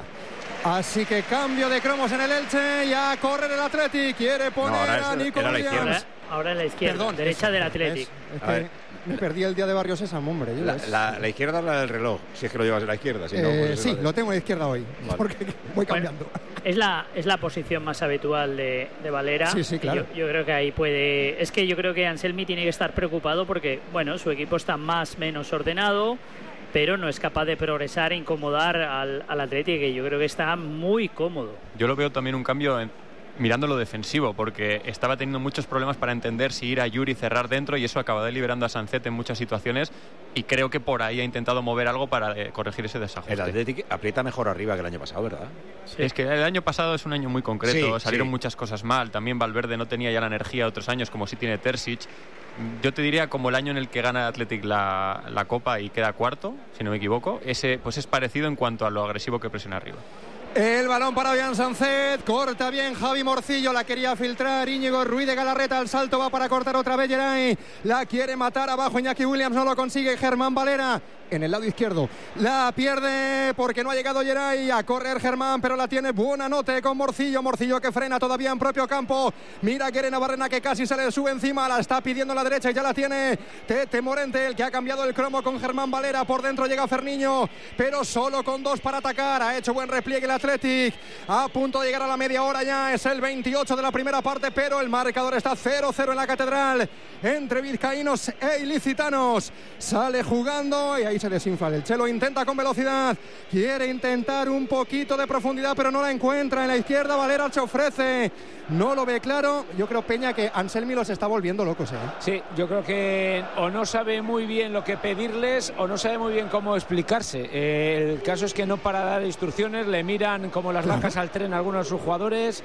Así que cambio de cromos en el Elche, ya corre el Atleti, quiere poner No, ahora es- a Nico era la Williams. izquierda. Ahora, ahora en la izquierda, Perdón, derecha eso, del es- Athletic. Es, A que ver. me perdí el día de Barrio Sésamo, hombre. yo La, es- la- la izquierda es la del reloj, si es que lo llevas a la izquierda. Si no, Eh, pues es sí, la de- lo tengo en la izquierda hoy, Vale. porque voy cambiando. Es la, es la posición más habitual de, de Valera. Sí, sí, claro. Yo, yo creo que ahí puede... Es que yo creo que Anselmi tiene que estar preocupado porque, bueno, su equipo está más o menos ordenado, pero no es capaz de progresar e incomodar al, al Atlético, que yo creo que está muy cómodo. Yo lo veo también un cambio en, mirando lo defensivo, porque estaba teniendo muchos problemas para entender si ir a Yuri y cerrar dentro, y eso acaba liberando a Sancet en muchas situaciones, y creo que por ahí ha intentado mover algo para eh, corregir ese desajuste. El Athletic aprieta mejor arriba que el año pasado, ¿verdad? Es que el año pasado es un año muy concreto, Sí, salieron sí. muchas cosas mal, también Valverde no tenía ya la energía de otros años como sí tiene Terzic. Yo te diría como el año en el que gana Athletic la, la Copa y queda cuarto, si no me equivoco, ese pues es parecido en cuanto a lo agresivo que presiona arriba. El balón para Bian Sancet, corta bien Javi Morcillo, la quería filtrar Íñigo Ruiz de Galarreta, al salto va para cortar otra vez Geray, la quiere matar abajo Iñaki Williams, no lo consigue Germán Valera. En el lado izquierdo la pierde porque no ha llegado Geray a correr Germán, pero la tiene buena note con Morcillo. Morcillo que frena todavía en propio campo. Mira Grena Barrena que casi se le sube encima, la está pidiendo a la derecha y ya la tiene Tete Morente, el que ha cambiado el cromo con Germán Valera. Por dentro llega Ferniño, pero solo con dos para atacar. Ha hecho buen repliegue el Athletic, a punto de llegar a la media hora ya. Es el veintiocho de la primera parte, pero el marcador está cero cero en la Catedral entre vizcaínos e ilicitanos. Sale jugando y ahí se desinfla el Chelo, intenta con velocidad, quiere intentar un poquito de profundidad pero no la encuentra. En la izquierda Valera se ofrece, no lo ve claro. Yo creo, Peña, que Anselmi los está volviendo locos, ¿eh? Sí, yo creo que o no sabe muy bien lo que pedirles o no sabe muy bien cómo explicarse. Eh, el caso es que no para dar instrucciones, le miran como las vacas al tren a algunos de sus jugadores.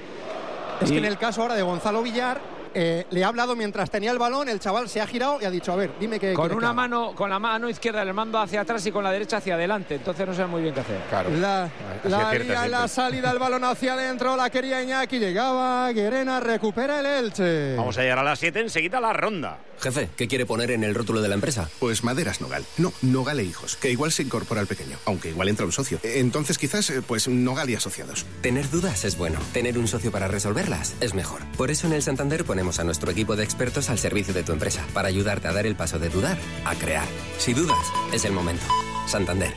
Es y... que en el caso ahora de Gonzalo Villar, Eh, le ha hablado mientras tenía el balón, el chaval se ha girado y ha dicho, a ver, dime qué con qué una haga. mano, con la mano izquierda le mando hacia atrás y con la derecha hacia adelante, entonces no sabe muy bien qué hacer. Claro. La, la, acierta lía en la siempre. salida, el balón hacia adentro, la quería Iñaki, llegaba Guerena, recupera el Elche. Vamos a llegar a las siete, enseguida la ronda. Jefe, ¿qué quiere poner en el rótulo de la empresa? Pues Maderas Nogal. No, Nogal e Hijos, que igual se incorpora al pequeño, aunque igual entra un socio. Entonces quizás, eh, pues Nogal y Asociados. Tener dudas es bueno. Tener un socio para resolverlas es mejor. Por eso en el Santander ponemos a nuestro equipo de expertos al servicio de tu empresa, para ayudarte a dar el paso de dudar a crear. Si dudas, es el momento. Santander.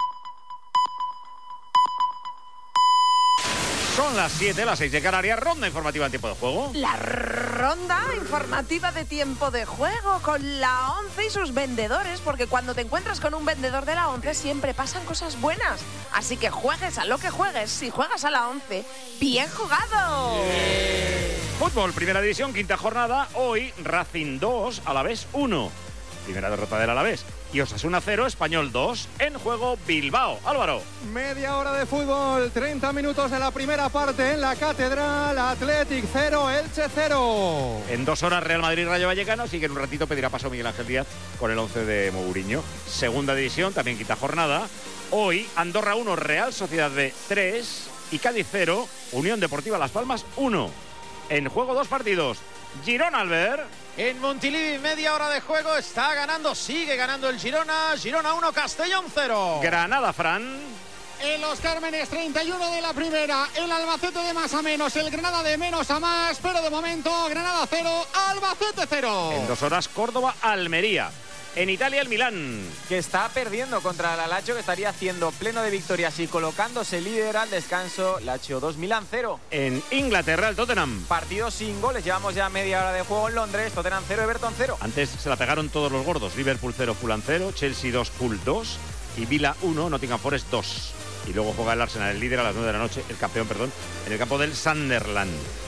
Son las siete, las seis de Canarias, ronda informativa en tiempo de juego. La ronda informativa de tiempo de juego con la ONCE y sus vendedores, porque cuando te encuentras con un vendedor de la ONCE siempre pasan cosas buenas. Así que juegues a lo que juegues, si juegas a la ONCE, ¡bien jugado! Fútbol, primera división, quinta jornada. Hoy Racing dos, Alavés uno. Primera derrota del Alavés. Y Osasuna cero, Español dos. En juego Bilbao. Álvaro. Media hora de fútbol, treinta minutos de la primera parte en la Catedral. Athletic cero, Elche cero. En dos horas Real Madrid Rayo Vallecano. Así que en un ratito pedirá paso Miguel Ángel Díaz con el once de Mourinho. Segunda división, también quinta jornada. Hoy Andorra uno, Real Sociedad B tres. Y Cádiz cero, Unión Deportiva Las Palmas uno. En juego dos partidos. Girona, Albert. En Montilivi, media hora de juego, está ganando, sigue ganando el Girona. Girona uno, Castellón cero. Granada, Fran. En Los Cármenes, treinta y uno de la primera, el Albacete de más a menos, el Granada de menos a más, pero de momento Granada cero, Albacete cero. En dos horas Córdoba, Almería. En Italia, el Milán. Que está perdiendo contra la Lazio, que estaría haciendo pleno de victorias y colocándose líder al descanso. Lazio dos, Milán cero. En Inglaterra, el Tottenham. Partido sin goles. Llevamos ya media hora de juego en Londres. Tottenham cero, Everton cero. Antes se la pegaron todos los gordos. Liverpool cero, Fulham cero. Chelsea dos, Hull dos. Y Villa uno, Nottingham Forest dos. Y luego juega el Arsenal, el líder, a las nueve de la noche. El campeón, perdón. En el campo del Sunderland.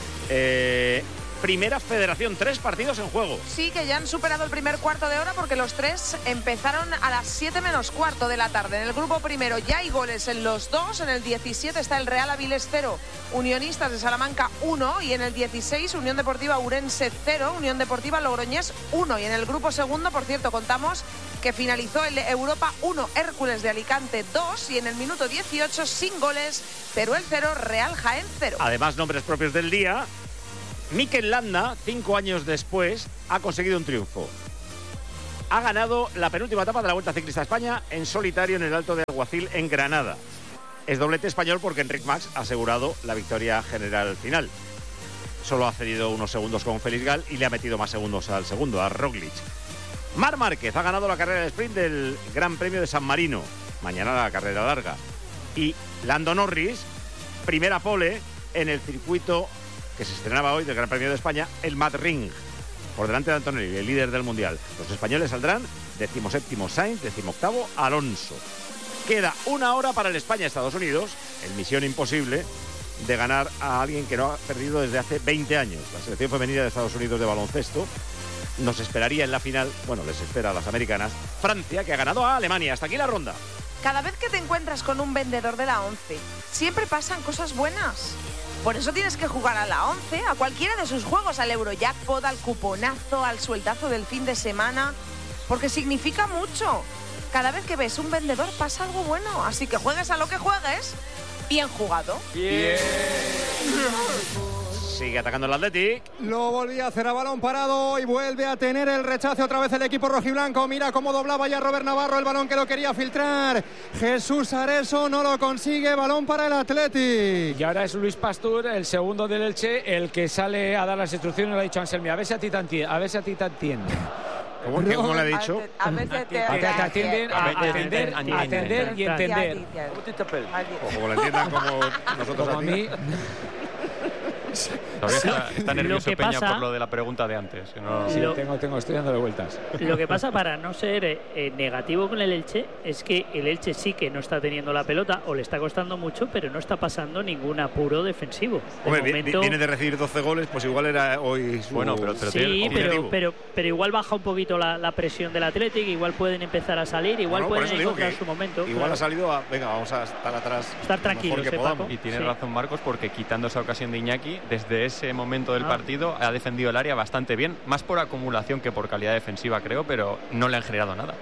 Eh... Primera Federación, tres partidos en juego. Sí, que ya han superado el primer cuarto de hora porque los tres empezaron a las siete menos cuarto de la tarde. En el grupo primero ya hay goles en los dos. En el diecisiete está el Real Avilés cero, Unionistas de Salamanca uno. Y en el dieciséis, Unión Deportiva Ourense cero, Unión Deportiva Logroñés uno. Y en el grupo segundo, por cierto, contamos que finalizó el Europa uno, Hércules de Alicante dos. Y en el minuto dieciocho, sin goles, Teruel cero, Real Jaén cero. Además, nombres propios del día. Mikel Landa, cinco años después, ha conseguido un triunfo. Ha ganado la penúltima etapa de la Vuelta Ciclista a España en solitario en el Alto de Alguacil, en Granada. Es doblete español porque Enric Mas ha asegurado la victoria general final. Solo ha cedido unos segundos con Félix Gal y le ha metido más segundos al segundo, a Roglic. Marc Márquez ha ganado la carrera de sprint del Gran Premio de San Marino. Mañana la carrera larga. Y Lando Norris, primera pole en el circuito que se estrenaba hoy del Gran Premio de España, el Mad Ring, por delante de Antonelli, el líder del Mundial. Los españoles saldrán decimoséptimo Sainz, decimoctavo Alonso. Queda una hora para el España-Estados Unidos, en misión imposible de ganar a alguien que no ha perdido desde hace veinte años. La selección femenina de Estados Unidos de baloncesto nos esperaría en la final, bueno, les espera a las americanas, Francia, que ha ganado a Alemania. Hasta aquí la ronda. Cada vez que te encuentras con un vendedor de la once, siempre pasan cosas buenas. Por eso tienes que jugar a la once, a cualquiera de sus juegos, al Eurojackpot, al cuponazo, al sueldazo del fin de semana, porque significa mucho. Cada vez que ves un vendedor pasa algo bueno, así que juegues a lo que juegues, bien jugado. Bien. Sigue atacando el Athletic. Lo volvía a hacer a balón parado y vuelve a tener el rechace otra vez el equipo rojiblanco. Mira cómo doblaba ya Robert Navarro el balón que lo quería filtrar. Jesús Areso no lo consigue, balón para el Athletic. Y ahora es Luis Pastur, el segundo del Elche, el que sale a dar las instrucciones. Le ha dicho Anselmi, a ver si a ti te entiende. A ver si a ti te entiende. ¿Cómo, no, ¿Cómo le ha dicho? A veces te atienden a atender, atender y entender. Como lo entiendan como nosotros a ti. Todavía está, está nervioso Lo que Peña pasa- por lo de la pregunta de antes. que no- Sí, Lo- tengo, tengo, estoy dándole vueltas. Lo que pasa, para no ser eh, negativo con el Elche, es que el Elche sí que no está teniendo la pelota o le está costando mucho, pero no está pasando ningún apuro defensivo. De Hombre, vi- momento- viene de recibir doce goles, pues igual era hoy su Bueno, pero- pero tiene Sí, el pero, objetivo. pero, pero igual baja un poquito la, la presión del Athletic, igual pueden empezar a salir, igual No, no, por pueden eso digo encontrar que su momento. Igual claro. ha salido a, venga, vamos a estar atrás. Estar lo tranquilos, mejor que ¿eh, podamos. Paco? Y tiene Sí. razón Marcos, porque quitando esa ocasión de Iñaki, desde ese momento del Ah. partido ha defendido el área bastante bien, más por acumulación que por calidad defensiva, creo, pero no le han generado nada.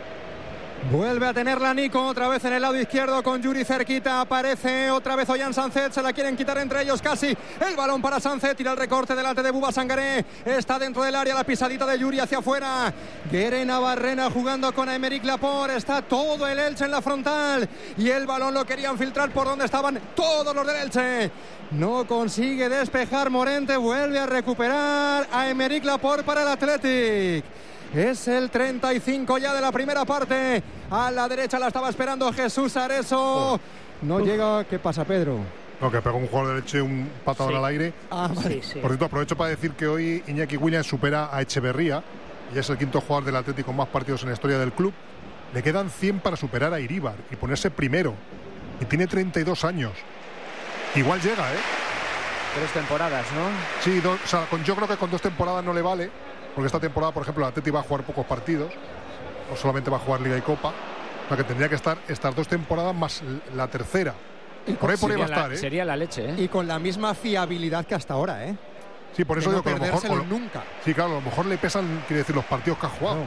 Vuelve a tenerla Nico otra vez en el lado izquierdo con Yuri cerquita. Aparece otra vez Ollán Sánchez. Se la quieren quitar entre ellos casi. El balón para Sánchez. Tira el recorte delante de Buba Sangaré. Está dentro del área la pisadita de Yuri hacia afuera. Guerena Barrena jugando con Aymeric Laporte. Está todo el Elche en la frontal. Y el balón lo querían filtrar por donde estaban todos los del Elche. No consigue despejar Morente. Vuelve a recuperar a Aymeric Laporte para el Athletic. Es el treinta y cinco ya de la primera parte. A la derecha la estaba esperando Jesús Areso. No llega. ¿Qué pasa, Pedro? No, que pegó un jugador del Elche un patadón Sí. al aire. Ah, vale. Sí, sí. Por cierto, aprovecho para decir que hoy Iñaki Williams supera a Echeverría y es el quinto jugador del Atlético con más partidos en la historia del club. Le quedan cien para superar a Iríbar y ponerse primero. Y tiene treinta y dos años. Igual llega, ¿eh? Tres temporadas, ¿no? Sí, do- o sea, con, yo creo que con dos temporadas no le vale, porque esta temporada, por ejemplo, el Atleti va a jugar pocos partidos, o solamente va a jugar Liga y Copa, o sea que tendría que estar estas dos temporadas más l- la tercera. Por ahí, por ahí va a Sería estar, la, ¿eh? sería la leche, ¿eh? Y con la misma fiabilidad que hasta ahora, ¿eh? Sí, por eso De digo no que a lo mejor... perdérselo o lo- nunca. Sí, claro, a lo mejor le pesan, quiere decir, los partidos que ha jugado.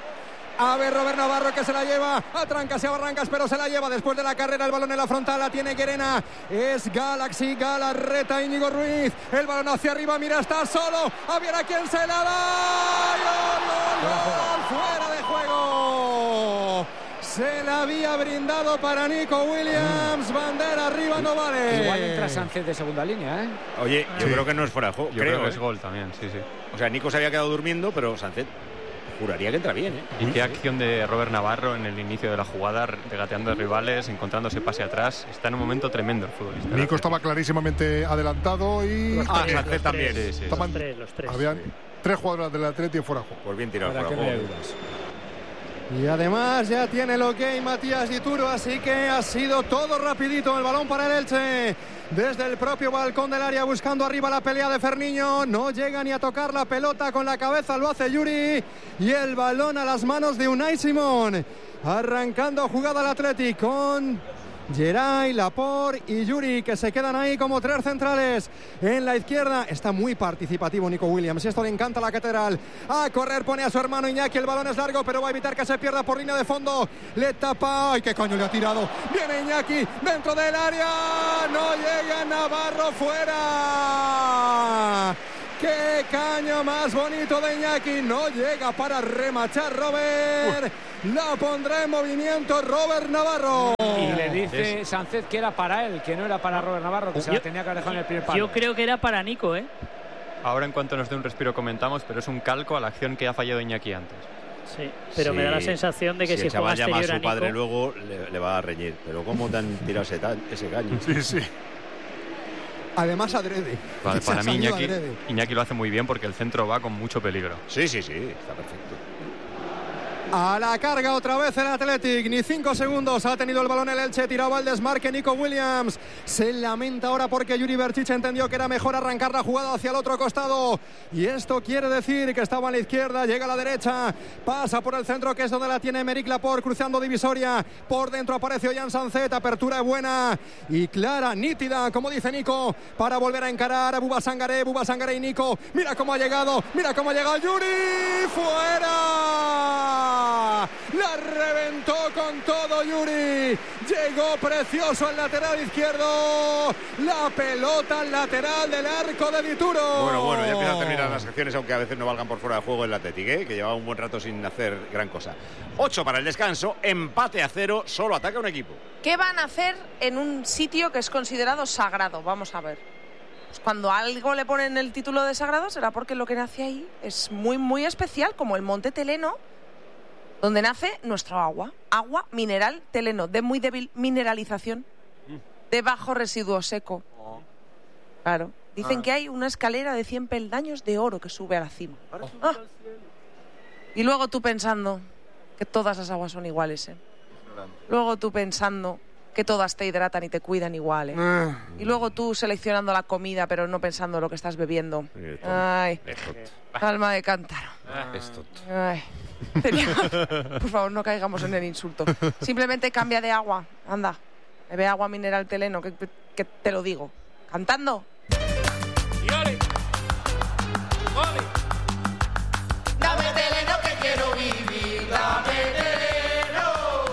A ver, Robert Navarro que se la lleva a trancas y a barrancas, pero se la lleva después de la carrera. El balón en la frontal la tiene Guerena. Es Galaxy, Galarreta, Íñigo Ruiz. El balón hacia arriba, mira, está solo. A ver a quién se la da. ¡Gol, gol, gol! ¡Fuera de juego! Se la había brindado para Nico Williams. Bandera arriba, no vale. Igual entra Sánchez de segunda línea, ¿eh? Oye, yo Sí. creo que no es fuera de juego. Yo creo, creo que es ¿eh? gol también, sí, sí. O sea, Nico se había quedado durmiendo, pero Sánchez. juraría que entra bien, ¿eh? Y qué acción de Robert Navarro en el inicio de la jugada, regateando a rivales, encontrándose pase atrás. Está en un momento tremendo el futbolista. Nico estaba clarísimamente adelantado y... Ah, Sánchez también. Sí, sí, Estaban, los tres, los tres. Habían sí. tres jugadores del Atleti fuera de juego. Pues bien tirado Para fuera que de me juego. ayudas. Y además ya tiene el ok Matías Dituro, así que ha sido todo rapidito el balón para el Elche. Desde el propio balcón del área buscando arriba la pelea de Ferniño. No llega ni a tocar la pelota con la cabeza, lo hace Yuri. Y el balón a las manos de Unai Simón. Arrancando jugada el Athletic con Geray, Laporte y Yuri, que se quedan ahí como tres centrales. En la izquierda está muy participativo Nico Williams y esto le encanta a la Catedral. A correr pone a su hermano Iñaki, el balón es largo pero va a evitar que se pierda por línea de fondo. Le tapa, ¡ay qué coño le ha tirado! Viene Iñaki dentro del área, no llega Navarro, fuera. ¡Qué caño más bonito de Iñaki! No llega para remachar Robert. Uh. La pondrá en movimiento Robert Navarro. Y le dice Sánchez que era para él, que no era para Robert Navarro, que se la tenía que haber dejado en el primer palo. Yo creo que era para Nico, ¿eh? Ahora en cuanto nos dé un respiro comentamos, pero es un calco a la acción que ha fallado Iñaki antes. Sí, pero sí, me da la sensación de que si, si el juega chaval llama a su Nico, padre luego le, le va a reñir. Pero ¿cómo te han tirado ese, ese caño? Sí, sí. Además adrede. Vale, para mí Iñaki, adrede. Iñaki lo hace muy bien porque el centro va con mucho peligro. Sí, sí, sí, está perfecto. A la carga otra vez el Athletic, ni cinco segundos ha tenido el balón el Elche, tiraba el desmarque Nico Williams, se lamenta ahora porque Yuri Berchiche entendió que era mejor arrancar la jugada hacia el otro costado y esto quiere decir que estaba a la izquierda, llega a la derecha, pasa por el centro que es donde la tiene Emeric Laporte, cruzando divisoria, por dentro aparece Ollán Sancet, apertura buena y clara, nítida, como dice Nico, para volver a encarar a Buba Sangaré, Buba Sangaré y Nico, mira cómo ha llegado, mira cómo ha llegado Yuri, fuera. La reventó con todo Yuri. Llegó precioso al lateral izquierdo. La pelota al lateral del arco de Dituro. Bueno, bueno, ya empiezan a terminar las acciones, aunque a veces no valgan por fuera de juego el Athletic, ¿eh? Que llevaba un buen rato sin hacer gran cosa. Ocho para el descanso, empate a cero, solo ataca un equipo. ¿Qué van a hacer en un sitio que es considerado sagrado? Vamos a ver. Pues cuando algo le ponen el título de sagrado será porque lo que nace ahí es muy, muy especial, como el Monte Teleno, donde nace nuestro agua. Agua mineral Teleno, de muy débil mineralización, de bajo residuo seco. Claro. Dicen Ah. que hay una escalera de cien peldaños de oro que sube a la cima. Ah. Y luego tú pensando que todas las aguas son iguales, ¿eh? Luego tú pensando que todas te hidratan y te cuidan igual, ¿eh? Y luego tú seleccionando la comida pero no pensando lo que estás bebiendo. Ay, alma de cántaro. Esto. Ay. Tenía- Por favor, no caigamos en el insulto. Simplemente cambia de agua. Anda, bebe agua mineral Teleno, que, que te lo digo. Cantando. Dame Teleno que quiero vivir, dame Teleno.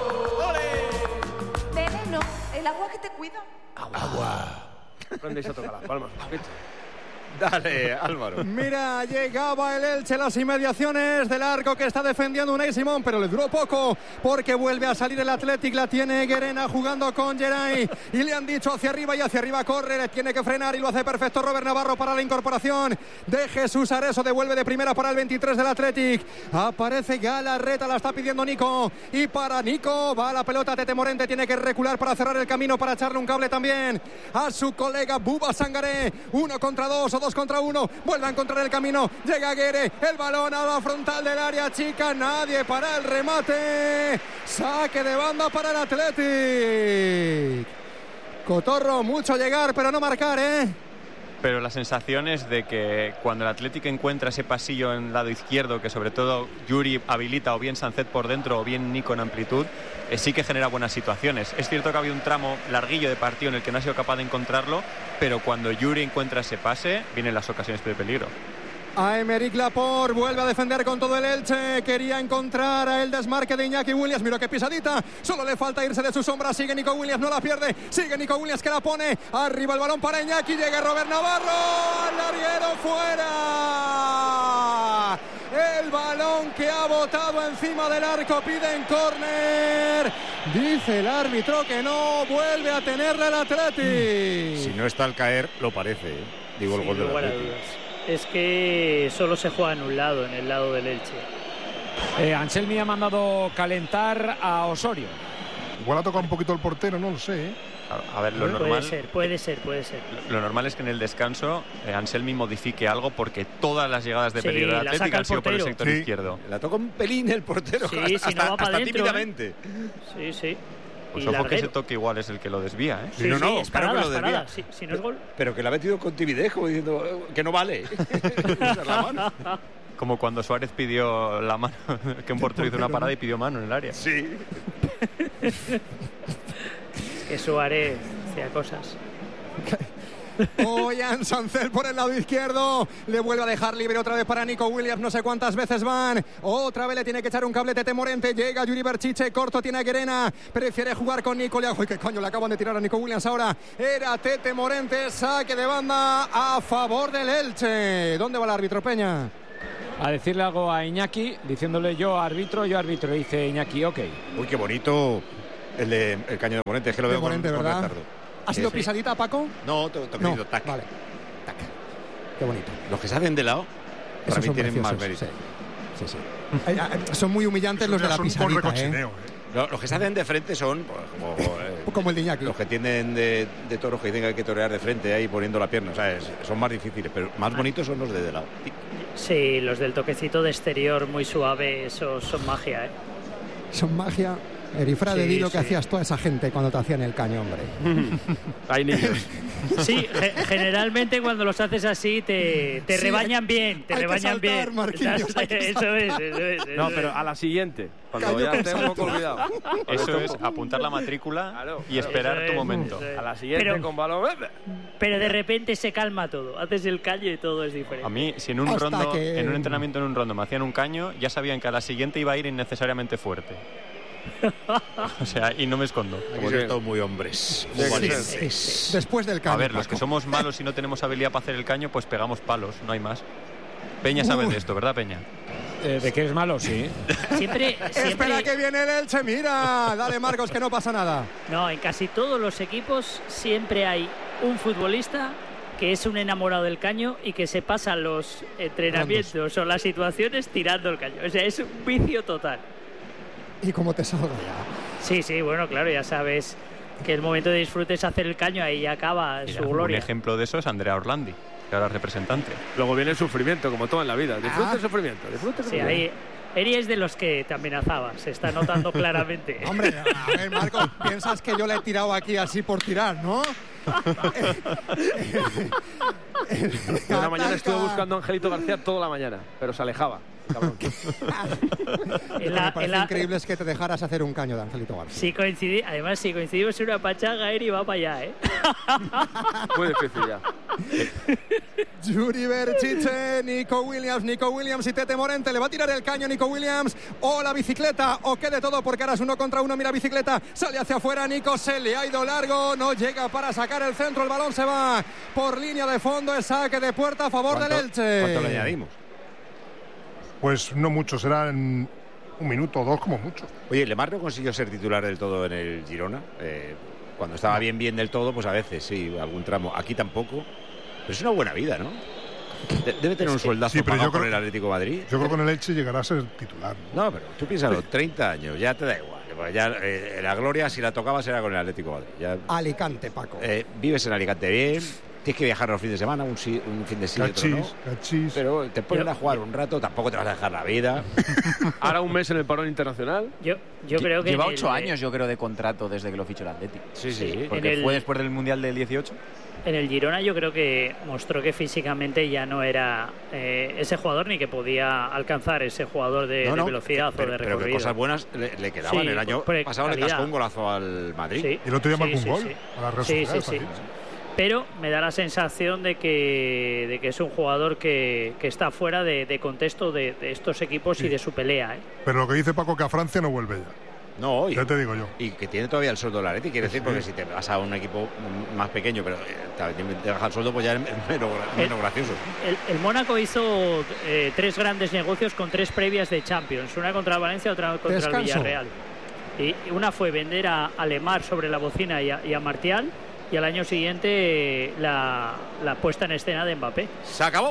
Teleno, el agua que te cuida. Agua. Aprendéis a tocar las palmas. Dale, Álvaro. Mira, llegaba el Elche a las inmediaciones del arco que está defendiendo Unai Simón, pero le duró poco porque vuelve a salir el Athletic, la tiene Guerena jugando con Geray y le han dicho hacia arriba y hacia arriba corre, le tiene que frenar y lo hace perfecto Robert Navarro para la incorporación de Jesús Areso, devuelve de primera para el veintitrés del Athletic, aparece Galarreta, la está pidiendo Nico y para Nico va la pelota, Tete Morente tiene que recular para cerrar el camino, para echarle un cable también a su colega Buba Sangaré, uno contra dos o dos contra uno, vuelve a encontrar el camino, llega Guere, el balón a la frontal del área chica, nadie para el remate, saque de banda para el Athletic. Cotorro, mucho llegar pero no marcar, ¿eh? Pero la sensación es de que cuando el Atlético encuentra ese pasillo en el lado izquierdo, que sobre todo Yuri habilita o bien Sancet por dentro o bien Nico en amplitud, eh, sí que genera buenas situaciones. Es cierto que había un tramo larguillo de partido en el que no ha sido capaz de encontrarlo, pero cuando Yuri encuentra ese pase, vienen las ocasiones de peligro. A Emeric Laporte, vuelve a defender con todo el Elche, quería encontrar a el desmarque de Iñaki Williams, mira qué pisadita, solo le falta irse de su sombra, sigue Nico Williams, no la pierde, sigue Nico Williams que la pone, arriba el balón para Iñaki, llega Robert Navarro, al larguero, fuera, el balón que ha botado encima del arco, piden córner, dice el árbitro que no, vuelve a tenerle el Athletic. Si no está al caer, lo parece, ¿eh? Digo, el Sin gol del lugar a Athletic. dudas. Es que solo se juega en un lado, en el lado del Elche. Eh, Anselmi ha mandado calentar a Osorio. Igual ha tocado un poquito el portero, no lo sé, ¿eh? A, a ver, lo puede normal... ser, puede ser, puede ser. Lo normal es que en el descanso eh, Anselmi modifique algo porque todas las llegadas de Sí, peligro de la Atlético saca han el sido por el portero. sector Sí. izquierdo. La toca un pelín el portero, Sí, hasta, si no va hasta- para hasta adentro, tímidamente. ¿eh? Sí, sí. Pues Y ojo que larguero. ese toque igual es el que lo desvía, ¿eh? Sí, no, sí, no, es claro parada, que lo es parada. desvía. Si, si no es gol. Pero que la ha metido con timidez, como diciendo eh, que no vale. Usar la mano. Como cuando Suárez pidió la mano, que un portero hizo una parada y pidió mano en el área. Sí. Que Suárez hacía cosas. Oyan Sancel por el lado izquierdo. Le vuelve a dejar libre otra vez para Nico Williams. No sé cuántas veces van. Otra vez le tiene que echar un cable Tete Morente. Llega Yuri Berchiche. Corto tiene a Guerena. Prefiere jugar con Nico. Uy, qué coño le acaban de tirar a Nico Williams ahora. Era Tete Morente. Saque de banda a favor del Elche. ¿Dónde va el árbitro, Peña? A decirle algo a Iñaki, diciéndole yo árbitro, yo árbitro. Dice Iñaki, ok. Uy, qué bonito el, de, el caño de Morente. Es que lo De veo con- Morente, con ¿verdad? retardo. ¿Ha sido Sí. pisadita, Paco? No, to- toquecito, No, tac. vale. Tac. Qué bonito. Los que se hacen de lado, para Esos mí son tienen más preciosos, mérito. Sí, sí. Eh, eh, Son muy humillantes los de la Son un buen pisadita, recochineo, ¿eh? ¿eh? Lo- Los que se hacen de frente son pues, como, eh, Como el de Iñaki. los que tienden de, de toros que dicen que hay que torear de frente ahí poniendo la pierna. O sea, es- son más difíciles, pero más bonitos son los de de lado. Sí, los del toquecito de exterior muy suave, esos son magia, ¿eh? Son magia. Erifrade, Sí, di lo que sí. hacías toda esa gente cuando te hacían el caño, hombre. Hay niños. Sí, ge- generalmente cuando los haces así te, te Sí, rebañan bien, te hay que rebañan saltar, bien. Marquinhos, hay que Eso es, eso es. eso No, es. pero a la siguiente. Cuando Caño ya con esté un poco salto. olvidado. Eso es apuntar la matrícula Claro, y esperar Eso tu es, momento. eso es. A la siguiente Pero- con balón. Pero de repente se calma todo. Haces el caño y todo es diferente. A mí, si en un Hasta rondo, que- en un entrenamiento en un rondo me hacían un caño, ya sabían que a la siguiente iba a ir innecesariamente fuerte. O sea, y no me escondo. Hay que ser todos muy hombres. Muy Sí, sí, valientes. Después del caño. A ver, los que Paco. somos malos y no tenemos habilidad para hacer el caño, pues pegamos palos, no hay más. Peña sabe de esto, ¿verdad, Peña? Eh, ¿De que es malo? Sí. Siempre, siempre, Espera que viene el Elche, mira. Dale, Marcos, que no pasa nada. No, en casi todos los equipos siempre hay un futbolista que es un enamorado del caño y que se pasa los entrenamientos o las situaciones tirando el caño. O sea, es un vicio total. Y como te salga ya. Sí, sí, bueno, claro, ya sabes que el momento de disfrute es hacer el caño, ahí ya acaba Mira, su un gloria. ejemplo de eso es Andrea Orlandi, que ahora es representante. Luego viene el sufrimiento, como todo en la vida. Disfruta el sufrimiento, disfruta el Sí, sufrimiento. ahí Eri es de los que te amenazaba, se está notando claramente. Hombre, a ver, Marcos, piensas que yo le he tirado aquí así por tirar, ¿no? Yo una mañana estuve buscando a Angelito García toda la mañana, pero se alejaba. Cabrón. Lo que En la- me parece en la- increíble es que te dejaras hacer un caño de Angelito García. Si coincidi, además, si coincidimos en una pachanga, Eri va para allá, ¿eh? Muy difícil ya. Yuri Berchiche, Nico Williams, Nico Williams y Tete Morente. Le va a tirar el caño Nico Williams o la bicicleta o qué de todo porque ahora es uno contra uno. Mira bicicleta, sale hacia afuera Nico, se le ha ido largo, no llega para sacar el centro, el balón se va por línea de fondo, el saque de puerta a favor del ¿Cuánto, Elche. ¿Cuánto le añadimos? Pues no mucho, serán un minuto o dos como mucho. Oye, Lemar no consiguió ser titular del todo en el Girona. Eh, cuando estaba bien, bien del todo, pues a veces sí, algún tramo. Aquí tampoco. Pero es una buena vida, ¿no? De- debe tener un sueldazo Sí, pero pagado yo por creo- el Atlético de Madrid. Yo creo que con el Elche llegará a ser titular. No, pero tú piénsalo, treinta años, ya te da igual. Pues ya, eh, la gloria, si la tocabas, era con el Atlético de Madrid. Ya, Alicante, Paco. eh, vives en Alicante bien, tienes que viajar los fines de semana, un, sí- un fin de sí y otro no. Cachis, cachis. Pero te ponen a jugar un rato, tampoco te vas a dejar la vida. Ahora un mes en el parón internacional. Yo, yo creo que. Lleva en el- ocho años, yo creo, de contrato desde que lo fichó el Atlético. Sí, sí, sí. Porque En el- fue después del Mundial del dieciocho. En el Girona yo creo que mostró que físicamente ya no era eh, ese jugador ni que podía alcanzar ese jugador de, No, de no, velocidad pero, o de pero recorrido. que cosas buenas le, le quedaban. Sí, el año por- pasado le calidad. cascó un golazo al Madrid. Sí, Y el otro día sí, marcó un sí, gol sí. a la Real Sí, sí, Sociedad sí. también. Pero me da la sensación de que, de que es un jugador que, que está fuera de, de contexto de, de estos equipos y de su pelea. ¿eh? Pero lo que dice Paco que a Francia no vuelve ya. No, y, Ya te digo yo. y que tiene todavía el sueldo del Atleti, quiere decir, Sí. porque si te vas a un equipo más pequeño, pero eh, te te baja el sueldo, pues ya es menos, menos gracioso. El, el Mónaco hizo eh, tres grandes negocios con tres previas de Champions. Una contra el Valencia, otra contra Descanso. el Villarreal. Y y una fue vender a, a Lemar sobre la bocina y a, y a Martial. Y al año siguiente eh, la, la puesta en escena de Mbappé. Se acabó.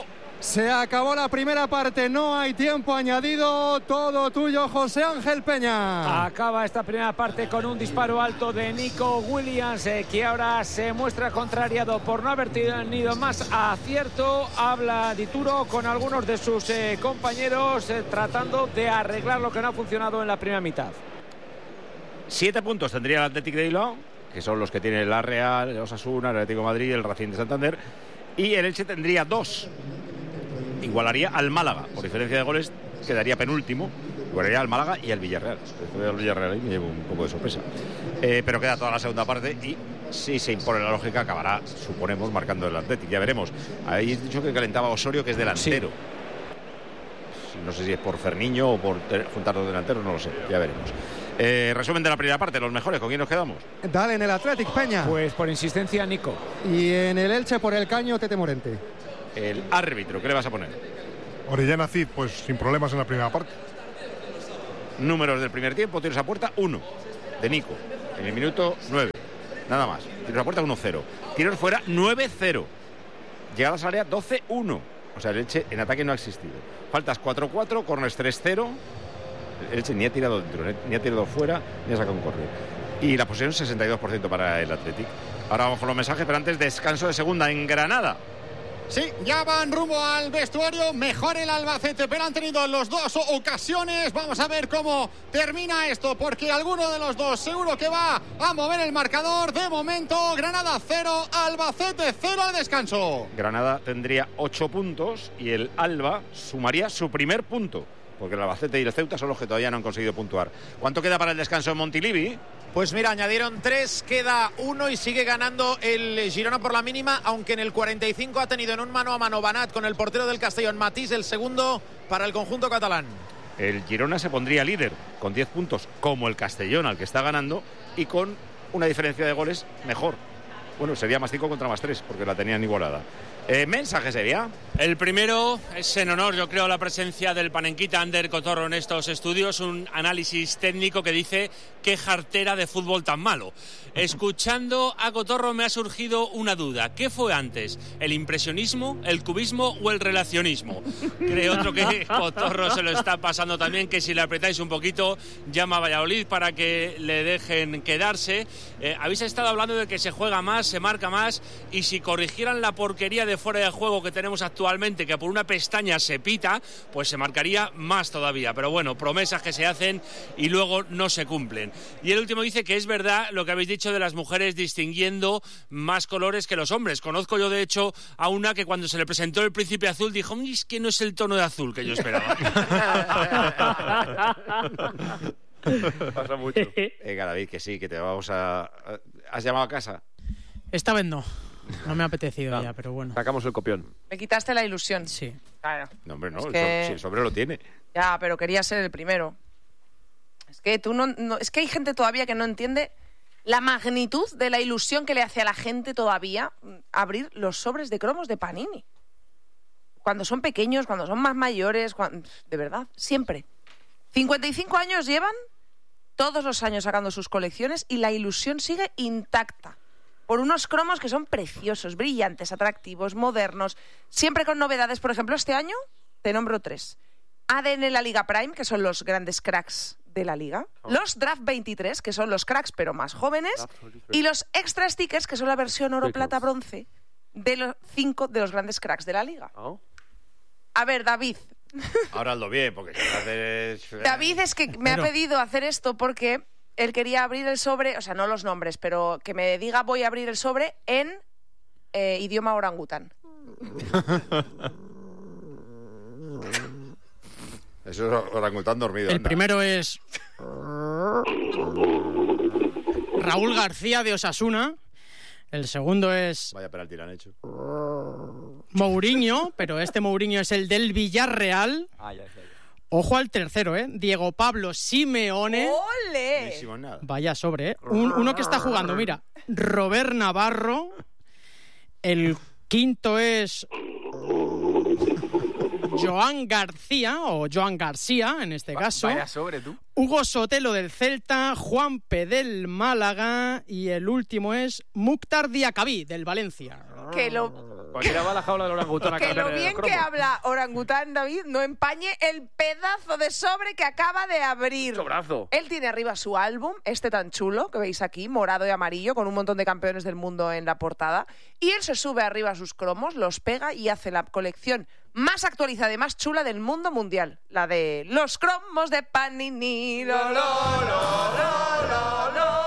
Se acabó la primera parte, no hay tiempo añadido. Todo tuyo, José Ángel Peña. Acaba esta primera parte con un disparo alto de Nico Williams, eh, que ahora se muestra contrariado por no haber tenido más acierto. Habla Dituro con algunos de sus eh, compañeros eh, tratando de arreglar lo que no ha funcionado en la primera mitad. Siete puntos tendría el Athletic de Bilbao, que son los que tiene la Real, el Osasuna, el Atlético de Madrid, el Racing de Santander. Y el Elche tendría dos. Igualaría al Málaga, por diferencia de goles, quedaría penúltimo. Igualaría al Málaga y al Villarreal. Después del Villarreal ahí me llevo un poco de sorpresa. Eh, pero queda toda la segunda parte y si se impone la lógica acabará, suponemos, marcando el Athletic. Ya veremos. Ahí he dicho que calentaba Osorio, que es delantero. Sí. No sé si es por Ferniño o por juntar dos delanteros, no lo sé. Ya veremos. Eh, resumen de la primera parte, los mejores, ¿con quién nos quedamos? Dale en el Athletic, Peña. Pues por insistencia, Nico. Y en el Elche por el caño, Tete Morente. El árbitro, ¿qué le vas a poner? Orellana Cid, pues sin problemas en la primera parte. Números del primer tiempo, tiros a puerta, uno. De Nico, en el minuto nueve. Nada más. Tiros a puerta, uno cero. Tiros fuera, nueve cero. Llegadas al área, doce uno. O sea, el Elche en ataque no ha existido. Faltas cuatro cuatro, corners tres cero. El Elche ni ha tirado dentro, ni ha tirado fuera, ni ha sacado un córner. Y la posesión, sesenta y dos por ciento para el Athletic. Ahora vamos con los mensajes, pero antes descanso de segunda en Granada. Sí, ya van rumbo al vestuario. Mejor el Albacete, pero han tenido las dos ocasiones. Vamos a ver cómo termina esto, porque alguno de los dos seguro que va a mover el marcador. De momento, Granada cero, Albacete cero al descanso. Granada tendría ocho puntos y el Alba sumaría su primer punto, porque el Albacete y el Ceuta son los que todavía no han conseguido puntuar. ¿Cuánto queda para el descanso en Montilivi? Pues mira, añadieron tres, queda uno y sigue ganando el Girona por la mínima, aunque en el cuarenta y cinco ha tenido en un mano a mano Banat con el portero del Castellón, Matís, el segundo para el conjunto catalán. El Girona se pondría líder con diez puntos, como el Castellón, al que está ganando, y con una diferencia de goles mejor. Bueno, sería más cinco contra más tres, porque la tenían igualada. Eh, ¿Mensaje sería? El primero es en honor, yo creo, a la presencia del panenquita Ander Cotorro en estos estudios, un análisis técnico que dice qué jartera de fútbol tan malo. Escuchando a Cotorro me ha surgido una duda. ¿Qué fue antes? ¿El impresionismo, el cubismo o el relacionismo? Creo otro que Cotorro se lo está pasando también, que si le apretáis un poquito llama a Valladolid para que le dejen quedarse. Eh, habéis estado hablando de que se juega más, se marca más, y si corrigieran la porquería de fuera de juego que tenemos actualmente, que por una pestaña se pita, pues se marcaría más todavía. Pero bueno, promesas que se hacen y luego no se cumplen. Y el último dice que es verdad lo que habéis dicho de las mujeres distinguiendo más colores que los hombres. Conozco yo, de hecho, a una que cuando se le presentó el príncipe azul dijo, es que no es el tono de azul que yo esperaba. Pasa mucho. Venga, David, que sí, que te vamos a... ¿Has llamado a casa? Esta vez no. No me ha apetecido no. ya, pero bueno. Sacamos el copión. Me quitaste la ilusión. Sí. Claro. No, hombre, no. Es el que... so si el sobre lo tiene. Ya, pero quería ser el primero. Es que tú no, no... Es que hay gente todavía que no entiende la magnitud de la ilusión que le hace a la gente todavía abrir los sobres de cromos de Panini. Cuando son pequeños, cuando son más mayores, cuando... de verdad, siempre. cincuenta y cinco años llevan, todos los años sacando sus colecciones, y la ilusión sigue intacta. Por unos cromos que son preciosos, brillantes, atractivos, modernos, siempre con novedades. Por ejemplo, este año te nombro tres. A D N La Liga Prime, que son los grandes cracks de la liga. Oh. Los Draft veintitrés, que son los cracks pero más jóvenes. Y los Extra Stickers, que son la versión oro, plata, bronce de los cinco de los grandes cracks de la liga. Oh. A ver, David. Ahora hazlo bien, porque si haces... David es que me pero... ha pedido hacer esto porque él quería abrir el sobre, o sea, no los nombres, pero que me diga voy a abrir el sobre en eh, idioma orangután. Eso es orangután dormido. El anda. Primero es Raúl García de Osasuna. El segundo es... Vaya penalti le han hecho. Mourinho, pero este Mourinho es el del Villarreal. Ah, ya, ya, ya. Ojo al tercero, ¿eh? Diego Pablo Simeone. ¡Ole! Vaya sobre, ¿eh? Un, uno que está jugando, mira. Robert Navarro. El quinto es... Joan García, o Joan García, en este caso. Vaya sobre, tú. Hugo Sotelo del Celta, Juanpe del Málaga y el último es Mukhtar Diakabí del Valencia. Que lo... Cualquiera va a la jaula del orangután a Que cambiar lo el bien cromo. que habla orangután, David, no empañe el pedazo de sobre que acaba de abrir. Sobrazo. Él tiene arriba su álbum, este tan chulo que veis aquí, morado y amarillo, con un montón de campeones del mundo en la portada. Y él se sube arriba a sus cromos, los pega y hace la colección más actualizada y más chula del mundo mundial. La de los cromos de Panini. Lo, lo, lo, lo, lo, lo.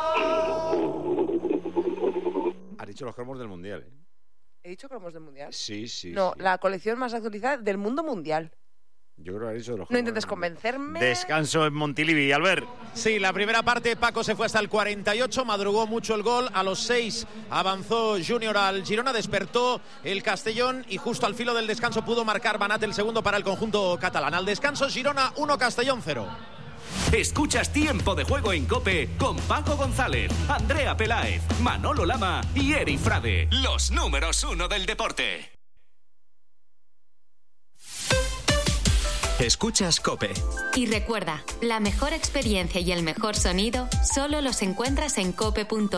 Has dicho los cromos del mundial, ¿eh? ¿He dicho cromos del mundial? Sí, sí. No, sí. la colección más actualizada del mundo mundial. Yo creo que has dicho los No cromos intentes del convencerme. Descanso en Montilivi, Albert. Sí, la primera parte Paco se fue hasta el cuarenta y ocho, madrugó mucho el gol, a los seis avanzó Júnior al Girona, despertó el Castellón y justo al filo del descanso pudo marcar Banat el segundo para el conjunto catalán. Al descanso Girona uno, Castellón cero. Escuchas Tiempo de Juego en COPE con Paco González, Andrea Peláez, Manolo Lama y Eri Frade, los números uno del deporte. Escuchas COPE. Y recuerda, la mejor experiencia y el mejor sonido solo los encuentras en cope punto